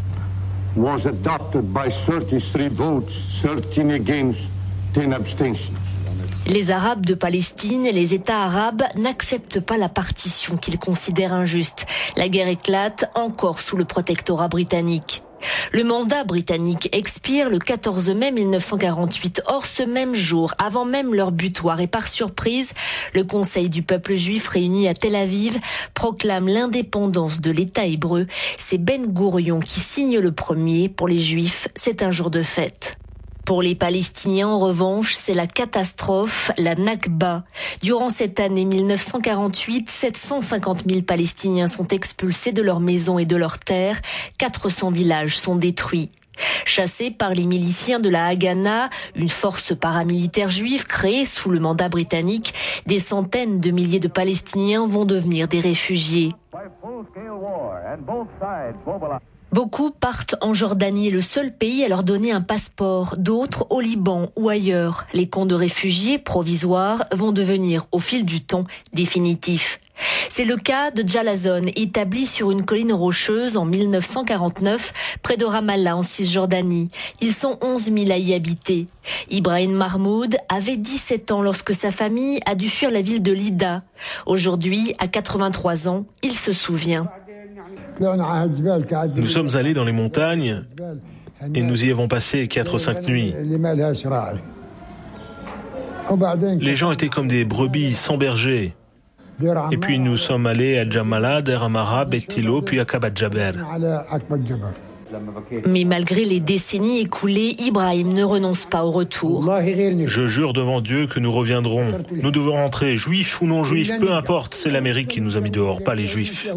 S9: Was adopted by thirty-three votes, thirteen against, ten abstentions.
S8: Les Arabes de Palestine et les États arabes n'acceptent pas la partition qu'ils considèrent injuste. La guerre éclate encore sous le protectorat britannique. Le mandat britannique expire le quatorze mai mille neuf cent quarante-huit. Or, ce même jour, avant même leur butoir et par surprise, le Conseil du peuple juif réuni à Tel Aviv proclame l'indépendance de l'État hébreu. C'est Ben Gourion qui signe le premier. Pour les Juifs, c'est un jour de fête. Pour les Palestiniens, en revanche, c'est la catastrophe, la Nakba. Durant cette année mille neuf cent quarante-huit, sept cent cinquante mille Palestiniens sont expulsés de leurs maisons et de leurs terres. quatre cents villages sont détruits. Chassés par les miliciens de la Haganah, une force paramilitaire juive créée sous le mandat britannique, des centaines de milliers de Palestiniens vont devenir des réfugiés. Beaucoup partent en Jordanie, le seul pays à leur donner un passeport. D'autres au Liban ou ailleurs. Les camps de réfugiés provisoires vont devenir, au fil du temps, définitifs. C'est le cas de Jalazon, établi sur une colline rocheuse en mille neuf cent quarante-neuf, près de Ramallah en Cisjordanie. Ils sont onze mille à y habiter. Ibrahim Mahmoud avait dix-sept ans lorsque sa famille a dû fuir la ville de Lida. Aujourd'hui, à quatre-vingt-trois ans, il se souvient.
S10: Nous sommes allés dans les montagnes et nous y avons passé quatre ou cinq nuits. Les gens étaient comme des brebis sans berger. Et puis nous sommes allés à Jamala, Der Amara, Bet-Tilo, puis à Kabat Jaber.
S8: Mais malgré les décennies écoulées, Ibrahim ne renonce pas au retour.
S10: Je jure devant Dieu que nous reviendrons. Nous devons rentrer, juifs ou non juifs, peu importe, c'est l'Amérique qui nous a mis dehors, pas les juifs.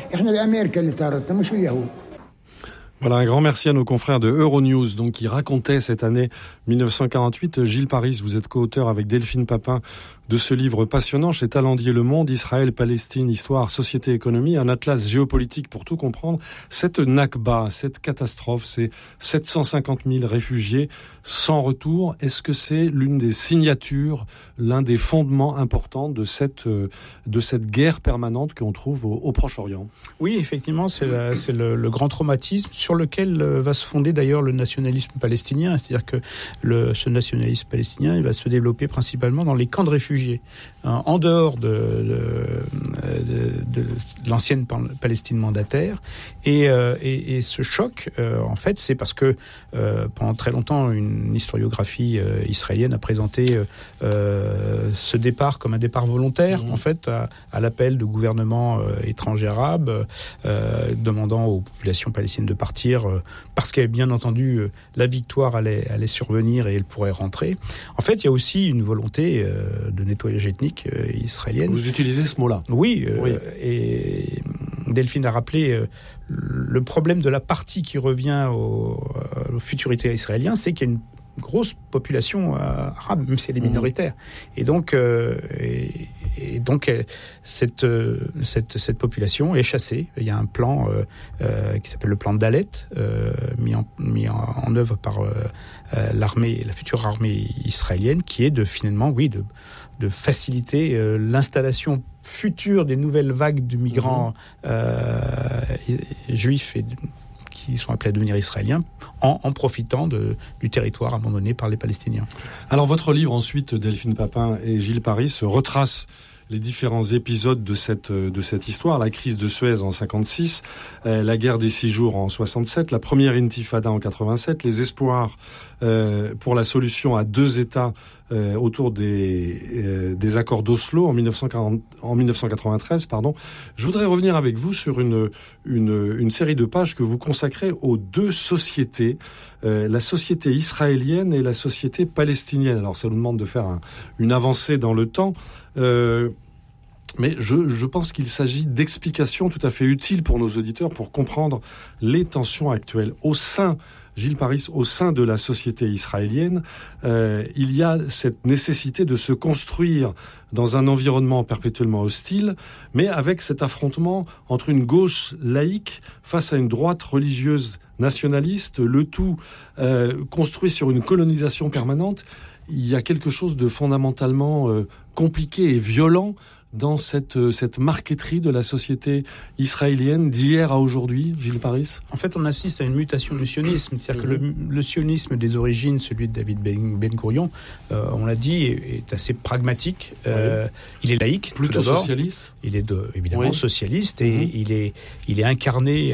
S2: Voilà, un grand merci à nos confrères de Euronews, donc, qui racontaient cette année mille neuf cent quarante-huit. Gilles Paris, vous êtes co-auteur avec Delphine Papin de ce livre passionnant chez Talendier Le Monde, Israël, Palestine, Histoire, Société, Économie, un atlas géopolitique pour tout comprendre. Cette Nakba, cette catastrophe, ces sept cent cinquante mille réfugiés sans retour, est-ce que c'est l'une des signatures, l'un des fondements importants de cette, de cette guerre permanente qu'on trouve au, au Proche-Orient?
S3: Oui, effectivement, c'est, la, c'est le, le grand traumatisme sur lequel va se fonder d'ailleurs le nationalisme palestinien. C'est-à-dire que le, ce nationalisme palestinien, il va se développer principalement dans les camps de réfugiés. En dehors de, de, de, de l'ancienne Palestine mandataire. Et, euh, et, et ce choc, euh, en fait, c'est parce que euh, pendant très longtemps, une historiographie euh, israélienne a présenté euh, ce départ comme un départ volontaire, mmh. en fait, à, à l'appel de gouvernements euh, étrangers arabes, euh, demandant aux populations palestiniennes de partir, euh, parce que, bien entendu, euh, la victoire allait, allait survenir et elle pourrait rentrer. En fait, il y a aussi une volonté euh, de nettoyage ethnique euh, israélienne.
S2: Vous utilisez ce mot-là.
S3: Oui, euh,
S2: oui.
S3: Et Delphine a rappelé euh, le problème de la partie qui revient au, euh, au futur État israélien, c'est qu'il y a une grosse population euh, arabe, même si elle est minoritaire. Mmh. Et donc, euh, et, et donc euh, cette, euh, cette, cette population est chassée. Il y a un plan euh, euh, qui s'appelle le plan Dalet, euh, mis, en, mis en, en œuvre par euh, euh, l'armée, la future armée israélienne, qui est de finalement, oui, de de faciliter euh, l'installation future des nouvelles vagues de migrants mmh. euh, juifs et qui sont appelés à devenir israéliens en, en profitant de, du territoire abandonné par les Palestiniens.
S2: Alors votre livre ensuite, Delphine Papin et Gilles Paris, retrace les différents épisodes de cette de cette histoire, la crise de Suez en cinquante-six, euh, la guerre des six jours en soixante-sept, la première intifada en quatre-vingt-sept, les espoirs euh, pour la solution à deux États euh, autour des euh, des accords d'Oslo en mille neuf cent quarante en mille neuf cent quatre-vingt-treize, pardon. Je voudrais revenir avec vous sur une une une série de pages que vous consacrez aux deux sociétés, euh, la société israélienne et la société palestinienne. Alors ça nous demande de faire un, une avancée dans le temps. Euh, mais je, je pense qu'il s'agit d'explications tout à fait utiles pour nos auditeurs pour comprendre les tensions actuelles. Au sein, Gilles Paris, au sein de la société israélienne, euh, il y a cette nécessité de se construire dans un environnement perpétuellement hostile, mais avec cet affrontement entre une gauche laïque face à une droite religieuse nationaliste, le tout euh, construit sur une colonisation permanente. Il y a quelque chose de fondamentalement euh, compliqué et violent dans cette, cette marqueterie de la société israélienne d'hier à aujourd'hui, Gilles Paris?
S3: En fait, on assiste à une mutation du sionisme. C'est-à-dire que le, le sionisme des origines, celui de David Ben Gourion, euh, on l'a dit, est, est assez pragmatique. Euh, oui. Il est laïque.
S2: Plutôt socialiste.
S3: Il est de, évidemment oui. socialiste et mmh. il, est, il est incarné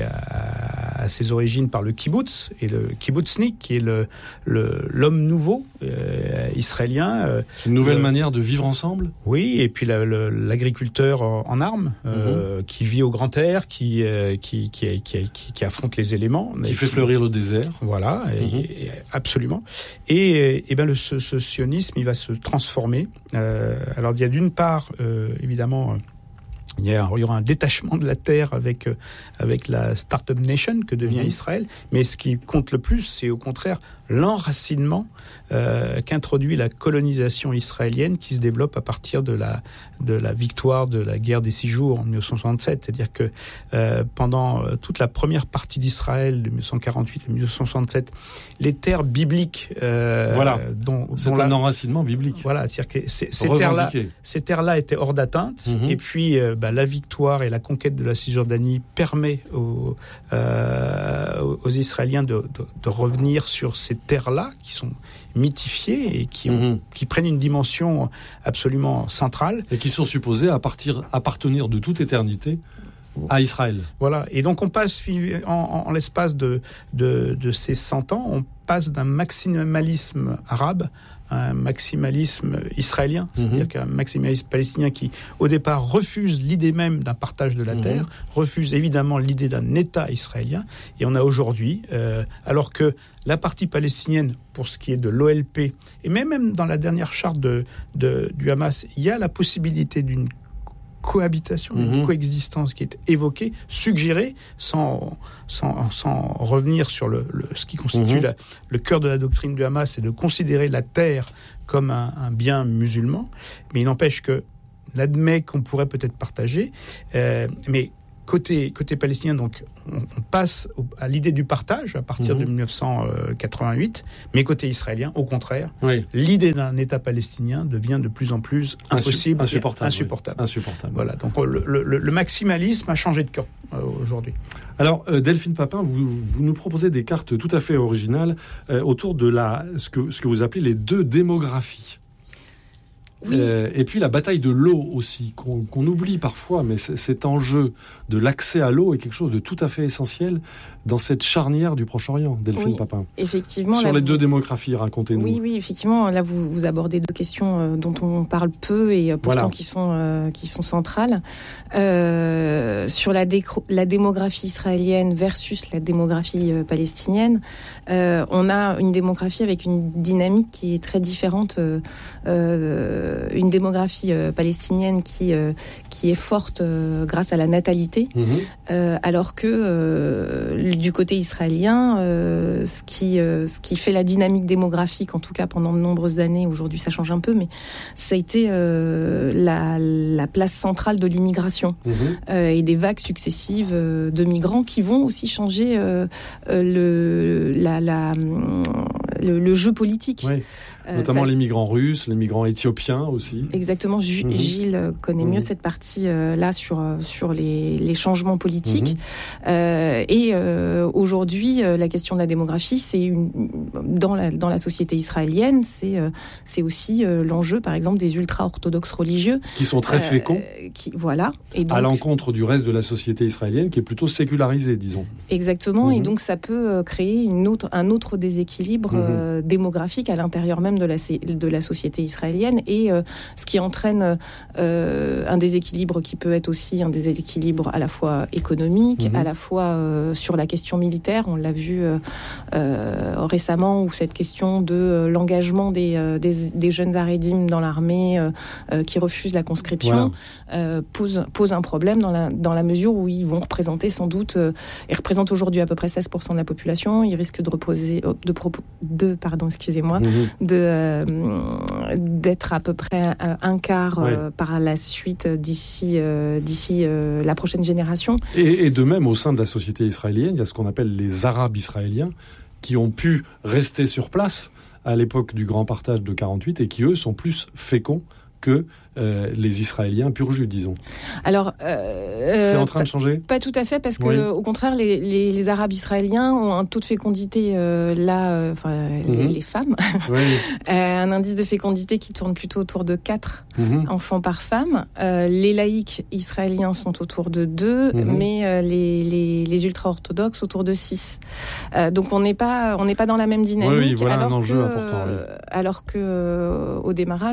S3: à, à ses origines par le kibbutz et le kibbutznik, qui est le, le, l'homme nouveau euh, israélien. Euh,
S2: une nouvelle
S3: euh,
S2: manière de vivre ensemble.
S3: Oui, et puis la, le, l'agriculteur en armes, euh, mmh. qui vit au grand air, qui, euh, qui, qui, qui, qui, qui affronte les éléments.
S2: Qui fait qui, fleurir le désert.
S3: Voilà, mmh. et, et, absolument. Et, et ben le, ce, ce sionisme, il va se transformer. Euh, alors, il y a d'une part, euh, évidemment... Il y, a, il y aura un détachement de la terre avec, avec la Startup Nation que devient mmh. Israël. Mais ce qui compte le plus, c'est au contraire l'enracinement euh, qu'introduit la colonisation israélienne qui se développe à partir de la, de la victoire de la guerre des six jours en dix-neuf cent soixante-sept. C'est-à-dire que euh, pendant euh, toute la première partie d'Israël de dix-neuf cent quarante-huit à dix-neuf cent soixante-sept, les terres bibliques... Euh,
S2: voilà,
S3: dont,
S2: c'est
S3: dont
S2: un
S3: la,
S2: enracinement biblique.
S3: Voilà, c'est-à-dire que ces, ces, terres-là, ces terres-là étaient hors d'atteinte, mm-hmm. et puis euh, bah, la victoire et la conquête de la Cisjordanie permet aux, euh, aux Israéliens de, de, de revenir sur ces terres-là qui sont mythifiées et qui, ont, mmh. qui prennent une dimension absolument centrale.
S2: Et qui sont supposées à partir, appartenir de toute éternité à Israël.
S3: Voilà, et donc on passe en, en, en l'espace de, de, de ces cent ans, on passe d'un maximalisme arabe à un maximalisme israélien, c'est-à-dire mmh. qu'un maximalisme palestinien qui, au départ, refuse l'idée même d'un partage de la mmh. terre, refuse évidemment l'idée d'un État israélien, et on a aujourd'hui, euh, alors que la partie palestinienne, pour ce qui est de l'O L P, et même, même dans la dernière charte de, de, du Hamas, il y a la possibilité d'une cohabitation, mmh. une coexistence qui est évoquée, suggérée, sans, sans, sans revenir sur le, le, ce qui constitue mmh. la, le cœur de la doctrine du Hamas, c'est de considérer la terre comme un, un bien musulman. Mais il n'empêche que l'admet qu'on pourrait peut-être partager, euh, mais Côté, côté palestinien, donc, on, on passe au, à l'idée du partage à partir mmh. de dix-neuf cent quatre-vingt-huit, mais côté israélien, au contraire, oui. l'idée d'un État palestinien devient de plus en plus impossible,
S2: insupportable.
S3: insupportable.
S2: Oui. insupportable.
S3: Voilà, donc le, le, le maximalisme a changé de camp euh, aujourd'hui.
S2: Alors, euh, Delphine Papin, vous, vous nous proposez des cartes tout à fait originales euh, autour de la, ce, que, ce que vous appelez les deux démographies. Oui. Euh, et puis la bataille de l'eau aussi, qu'on, qu'on oublie parfois, mais cet enjeu de l'accès à l'eau est quelque chose de tout à fait essentiel dans cette charnière du Proche-Orient, Delphine
S1: oui,
S2: Papin.
S1: Effectivement.
S2: Sur
S1: là,
S2: les
S1: vous...
S2: deux démographies, racontez-nous.
S1: Oui, oui, effectivement. Là, vous, vous abordez deux questions euh, dont on parle peu et euh, pourtant voilà. qui sont euh, qui sont centrales. Euh, sur la, décro- la démographie israélienne versus la démographie euh, palestinienne, euh, on a une démographie avec une dynamique qui est très différente. Euh, euh, une démographie euh, palestinienne qui euh, qui est forte euh, grâce à la natalité, mmh. euh, alors que euh, du côté israélien, euh, ce qui euh, ce qui fait la dynamique démographique, en tout cas pendant de nombreuses années, aujourd'hui ça change un peu, mais ça a été euh, la, la place centrale de l'immigration mmh. euh, et des vagues successives euh, de migrants qui vont aussi changer euh, le la, la le, le jeu politique.
S2: Oui. Notamment euh, ça... les migrants russes, les migrants éthiopiens aussi.
S1: Exactement. G- mmh. Gilles connaît mmh. mieux cette partie-là euh, sur, sur les, les changements politiques. Mmh. Euh, et euh, aujourd'hui, euh, la question de la démographie, c'est une, dans, la, dans la société israélienne, c'est, euh, c'est aussi euh, l'enjeu, par exemple, des ultra-orthodoxes religieux.
S2: Qui sont très féconds.
S1: Euh, qui, voilà. Et donc,
S2: à l'encontre du reste de la société israélienne, qui est plutôt sécularisée, disons.
S1: Exactement. Mmh. Et donc, ça peut créer une autre, un autre déséquilibre mmh. euh, démographique à l'intérieur même de la, de la société israélienne, et euh, ce qui entraîne euh, un déséquilibre qui peut être aussi un déséquilibre à la fois économique, mmh. à la fois euh, sur la question militaire. On l'a vu euh, euh, récemment, où cette question de euh, l'engagement des, euh, des, des jeunes Haredim dans l'armée euh, euh, qui refusent la conscription voilà. euh, pose, pose un problème dans la, dans la mesure où ils vont représenter sans doute, euh, ils représentent aujourd'hui à peu près seize pour cent de la population, ils risquent de reposer, de, de pardon, excusez-moi, mmh. de Euh, d'être à peu près un, un quart ouais. euh, par la suite d'ici, euh, d'ici euh, la prochaine génération.
S2: Et, et de même, au sein de la société israélienne, il y a ce qu'on appelle les Arabes israéliens qui ont pu rester sur place à l'époque du grand partage de quarante-huit et qui, eux, sont plus féconds que euh, les Israéliens pur jus, disons.
S1: Alors, euh,
S2: c'est en train de changer ?
S1: Pas tout à fait, parce que,
S2: oui.
S1: au contraire, les, les, les Arabes israéliens ont un taux de fécondité euh, là, enfin, euh, mm-hmm. les, les femmes, oui. euh, un indice de fécondité qui tourne plutôt autour de quatre mm-hmm. enfants par femme. Euh, les laïcs israéliens sont autour de deux, mm-hmm. mais euh, les, les, les ultra-orthodoxes autour de six. Euh, donc, on n'est pas, on n'est pas dans la même dynamique.
S2: Oui, oui, voilà
S1: alors
S2: un enjeu
S1: que,
S2: important. Oui.
S1: Alors que, euh, au démarrage,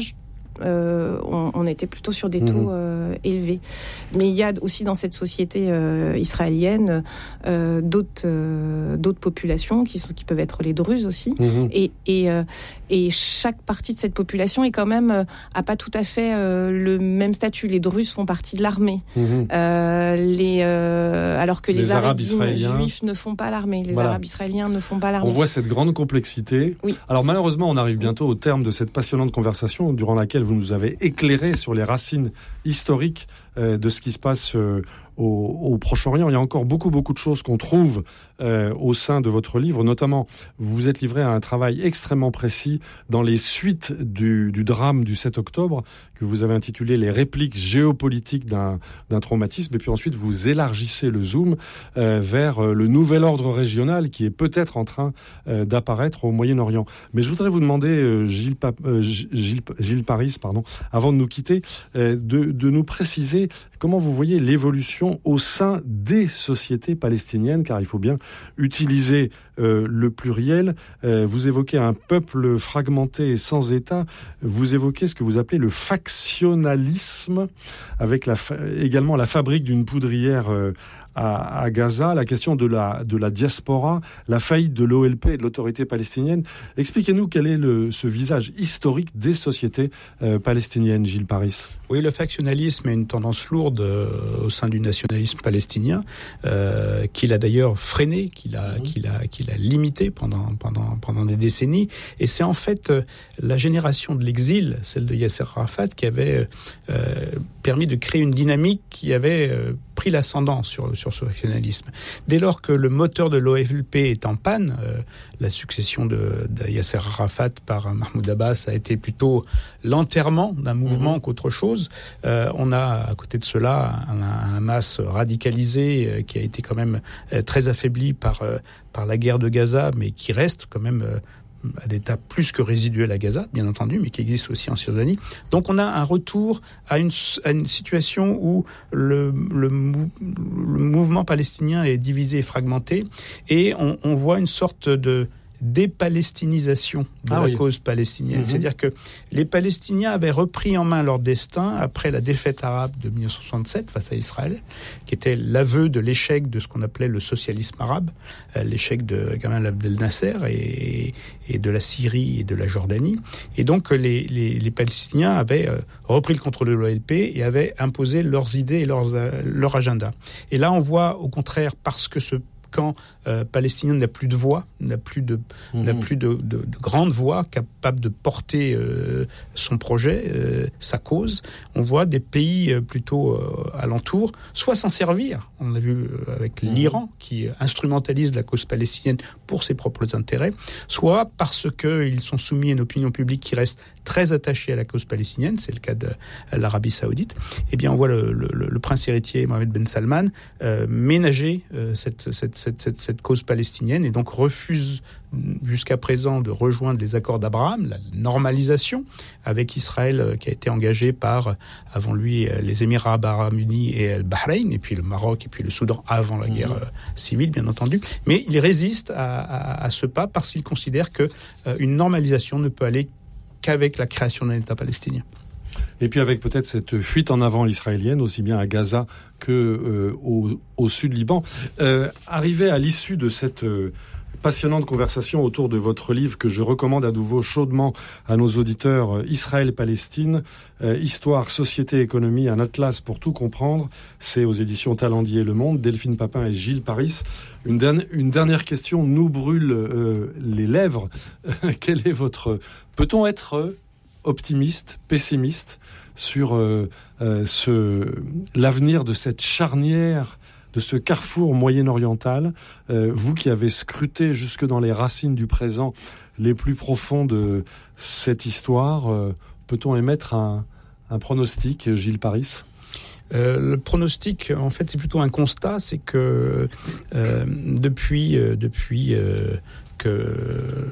S1: euh, on, on était plutôt sur des taux euh, élevés. Mais il y a aussi dans cette société euh, israélienne euh, d'autres, euh, d'autres populations qui, sont, qui peuvent être les Druzes aussi. Mmh. Et, et, euh, et chaque partie de cette population est quand même euh, a pas tout à fait euh, le même statut. Les Druzes font partie de l'armée, mmh. euh, les, euh, alors que les, les Arabes juifs ne font pas l'armée. Les voilà. Arabes israéliens ne font pas l'armée.
S2: On voit cette grande complexité.
S1: Oui.
S2: Alors malheureusement, on arrive bientôt au terme de cette passionnante conversation durant laquelle vous nous avez éclairé sur les racines historiques euh, de ce qui se passe euh, au, au Proche-Orient. Il y a encore beaucoup, beaucoup de choses qu'on trouve euh, au sein de votre livre. Notamment, vous vous êtes livré à un travail extrêmement précis dans les suites du, du drame du sept octobre, que vous avez intitulé « Les répliques géopolitiques d'un, d'un traumatisme ». Et puis ensuite, vous élargissez le zoom euh, vers euh, le nouvel ordre régional qui est peut-être en train euh, d'apparaître au Moyen-Orient. Mais je voudrais vous demander, euh, Gilles, pa- euh, Gilles, Gilles Paris, pardon, avant de nous quitter, euh, de, de nous préciser comment vous voyez l'évolution au sein des sociétés palestiniennes, car il faut bien utiliser euh, le pluriel. Euh, vous évoquez un peuple fragmenté et sans État. Vous évoquez ce que vous appelez le factionnalisme, avec la fa- également la fabrique d'une poudrière euh, à, à Gaza, la question de la, de la diaspora, la faillite de l'O L P et de l'autorité palestinienne. Expliquez-nous quel est le, ce visage historique des sociétés euh, palestiniennes, Gilles Paris.
S3: Oui, le factionnalisme est une tendance lourde euh, au sein du nationalisme palestinien, euh, qu'il a d'ailleurs freiné, qu'il a, mmh. qu'il a, qu'il a limité pendant, pendant, pendant des décennies. Et c'est en fait euh, la génération de l'exil, celle de Yasser Arafat, qui avait euh, permis de créer une dynamique qui avait euh, pris l'ascendant sur, sur ce factionnalisme. Dès lors que le moteur de l'O L P est en panne, euh, la succession de, de Yasser Arafat par Mahmoud Abbas a été plutôt l'enterrement d'un mouvement mmh. qu'autre chose. Euh, on a à côté de cela un, un Hamas radicalisé euh, qui a été quand même euh, très affaibli par, euh, par la guerre de Gaza, mais qui reste quand même euh, à l'état plus que résiduel à Gaza, bien entendu, mais qui existe aussi en Cisjordanie. Donc on a un retour à une, à une situation où le, le, mou, le mouvement palestinien est divisé et fragmenté, et on, on voit une sorte de dépalestinisation de ah la oui. cause palestinienne. Mmh. C'est-à-dire que les Palestiniens avaient repris en main leur destin après la défaite arabe de dix-neuf cent soixante-sept face à Israël, qui était l'aveu de l'échec de ce qu'on appelait le socialisme arabe, euh, l'échec de Gamal Abdel Nasser et, et de la Syrie et de la Jordanie. Et donc les, les, les Palestiniens avaient euh, repris le contrôle de l'O L P et avaient imposé leurs idées et leurs, euh, leur agenda. Et là, on voit au contraire, parce que ce camp euh, palestinien n'a plus de voix, n'a plus de, mmh. n'a plus de, de, de grande voix capable de porter euh, son projet, euh, sa cause. On voit des pays euh, plutôt euh, alentours, soit s'en servir, on l'a vu avec mmh. l'Iran, qui instrumentalise la cause palestinienne pour ses propres intérêts, soit parce qu'ils sont soumis à une opinion publique qui reste très attachée à la cause palestinienne, c'est le cas de l'Arabie Saoudite. Eh bien, on voit le, le, le prince héritier Mohamed Ben Salman euh, ménager euh, cette, cette Cette, cette, cette cause palestinienne, et donc refuse jusqu'à présent de rejoindre les accords d'Abraham, la normalisation avec Israël qui a été engagée par, avant lui, les Émirats arabes unis et le Bahreïn, et puis le Maroc, et puis le Soudan avant la guerre mmh. civile, bien entendu. Mais il résiste à, à, à ce pas parce qu'il considère qu'une euh, normalisation ne peut aller qu'avec la création d'un État palestinien.
S2: Et puis avec peut-être cette fuite en avant israélienne, aussi bien à Gaza que euh, au, au sud Liban. Euh, arrivé à l'issue de cette euh, passionnante conversation autour de votre livre, que je recommande à nouveau chaudement à nos auditeurs, euh, Israël-Palestine, euh, Histoire, Société, Économie, un atlas pour tout comprendre. C'est aux éditions Talendier Le Monde, Delphine Papin et Gilles Paris. Une, dernière, une dernière question nous brûle euh, les lèvres. Quel est votre... Peut-on être optimiste, pessimiste sur euh, euh, ce, l'avenir de cette charnière, de ce carrefour moyen-oriental, euh, vous qui avez scruté jusque dans les racines du présent les plus profonds de cette histoire, euh, peut-on émettre un, un pronostic, Gilles Paris ?
S3: Euh, le pronostic, en fait, c'est plutôt un constat, c'est que euh, depuis, euh, depuis euh, que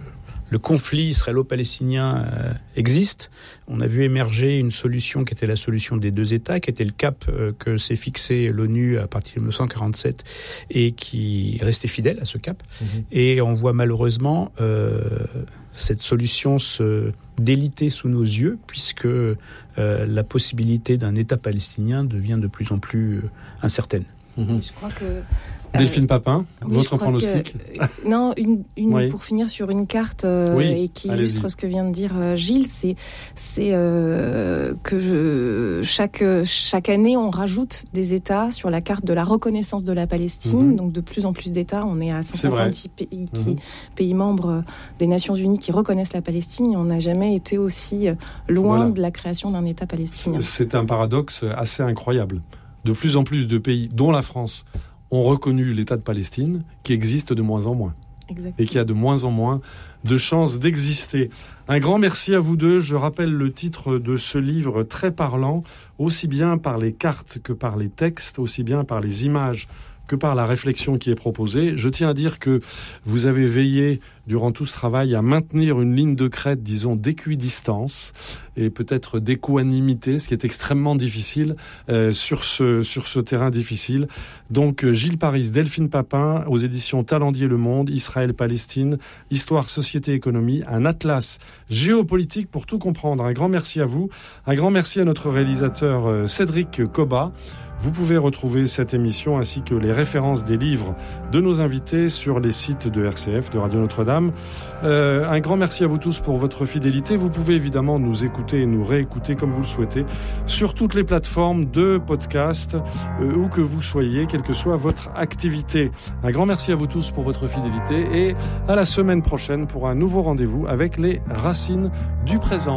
S3: le conflit israélo-palestinien euh, existe. On a vu émerger une solution qui était la solution des deux États, qui était le cap euh, que s'est fixé l'ONU à partir de dix-neuf cent quarante-sept et qui restait fidèle à ce cap. Mmh. Et on voit malheureusement euh, cette solution se déliter sous nos yeux, puisque euh, la possibilité d'un État palestinien devient de plus en plus euh, incertaine.
S1: Mmh. Je crois que
S2: Delphine Papin,
S1: oui,
S2: votre pronostic
S1: que, euh, Non, une, une, oui. pour finir sur une carte euh, oui, et qui illustre allez-y. ce que vient de dire euh, Gilles, c'est, c'est euh, que je, chaque, chaque année, on rajoute des États sur la carte de la reconnaissance de la Palestine. Mm-hmm. Donc de plus en plus d'États, on est à cent cinquante-six pays, qui, mm-hmm. pays membres des Nations Unies qui reconnaissent la Palestine. Et on n'a jamais été aussi loin voilà. de la création d'un État palestinien.
S2: C'est un paradoxe assez incroyable. De plus en plus de pays, dont la France, ont reconnu l'État de Palestine, qui existe de moins en moins. Exactement. Et qui a de moins en moins de chances d'exister. Un grand merci à vous deux. Je rappelle le titre de ce livre très parlant, aussi bien par les cartes que par les textes, aussi bien par les images que par la réflexion qui est proposée. Je tiens à dire que vous avez veillé durant tout ce travail à maintenir une ligne de crête, disons, d'équidistance et peut-être d'équanimité, ce qui est extrêmement difficile euh, sur ce, sur ce terrain difficile. Donc Gilles Paris, Delphine Papin, aux éditions Talendier Le Monde, Israël-Palestine, Histoire, Société, Économie, un atlas géopolitique pour tout comprendre. Un grand merci à vous. Un grand merci à notre réalisateur euh, Cédric Coba. Vous pouvez retrouver cette émission ainsi que les références des livres de nos invités sur les sites de R C F, de Radio Notre-Dame. Euh, un grand merci à vous tous pour votre fidélité. Vous pouvez évidemment nous écouter et nous réécouter comme vous le souhaitez sur toutes les plateformes de podcast, euh, où que vous soyez, quelle que soit votre activité. Un grand merci à vous tous pour votre fidélité et à la semaine prochaine pour un nouveau rendez-vous avec les racines du présent.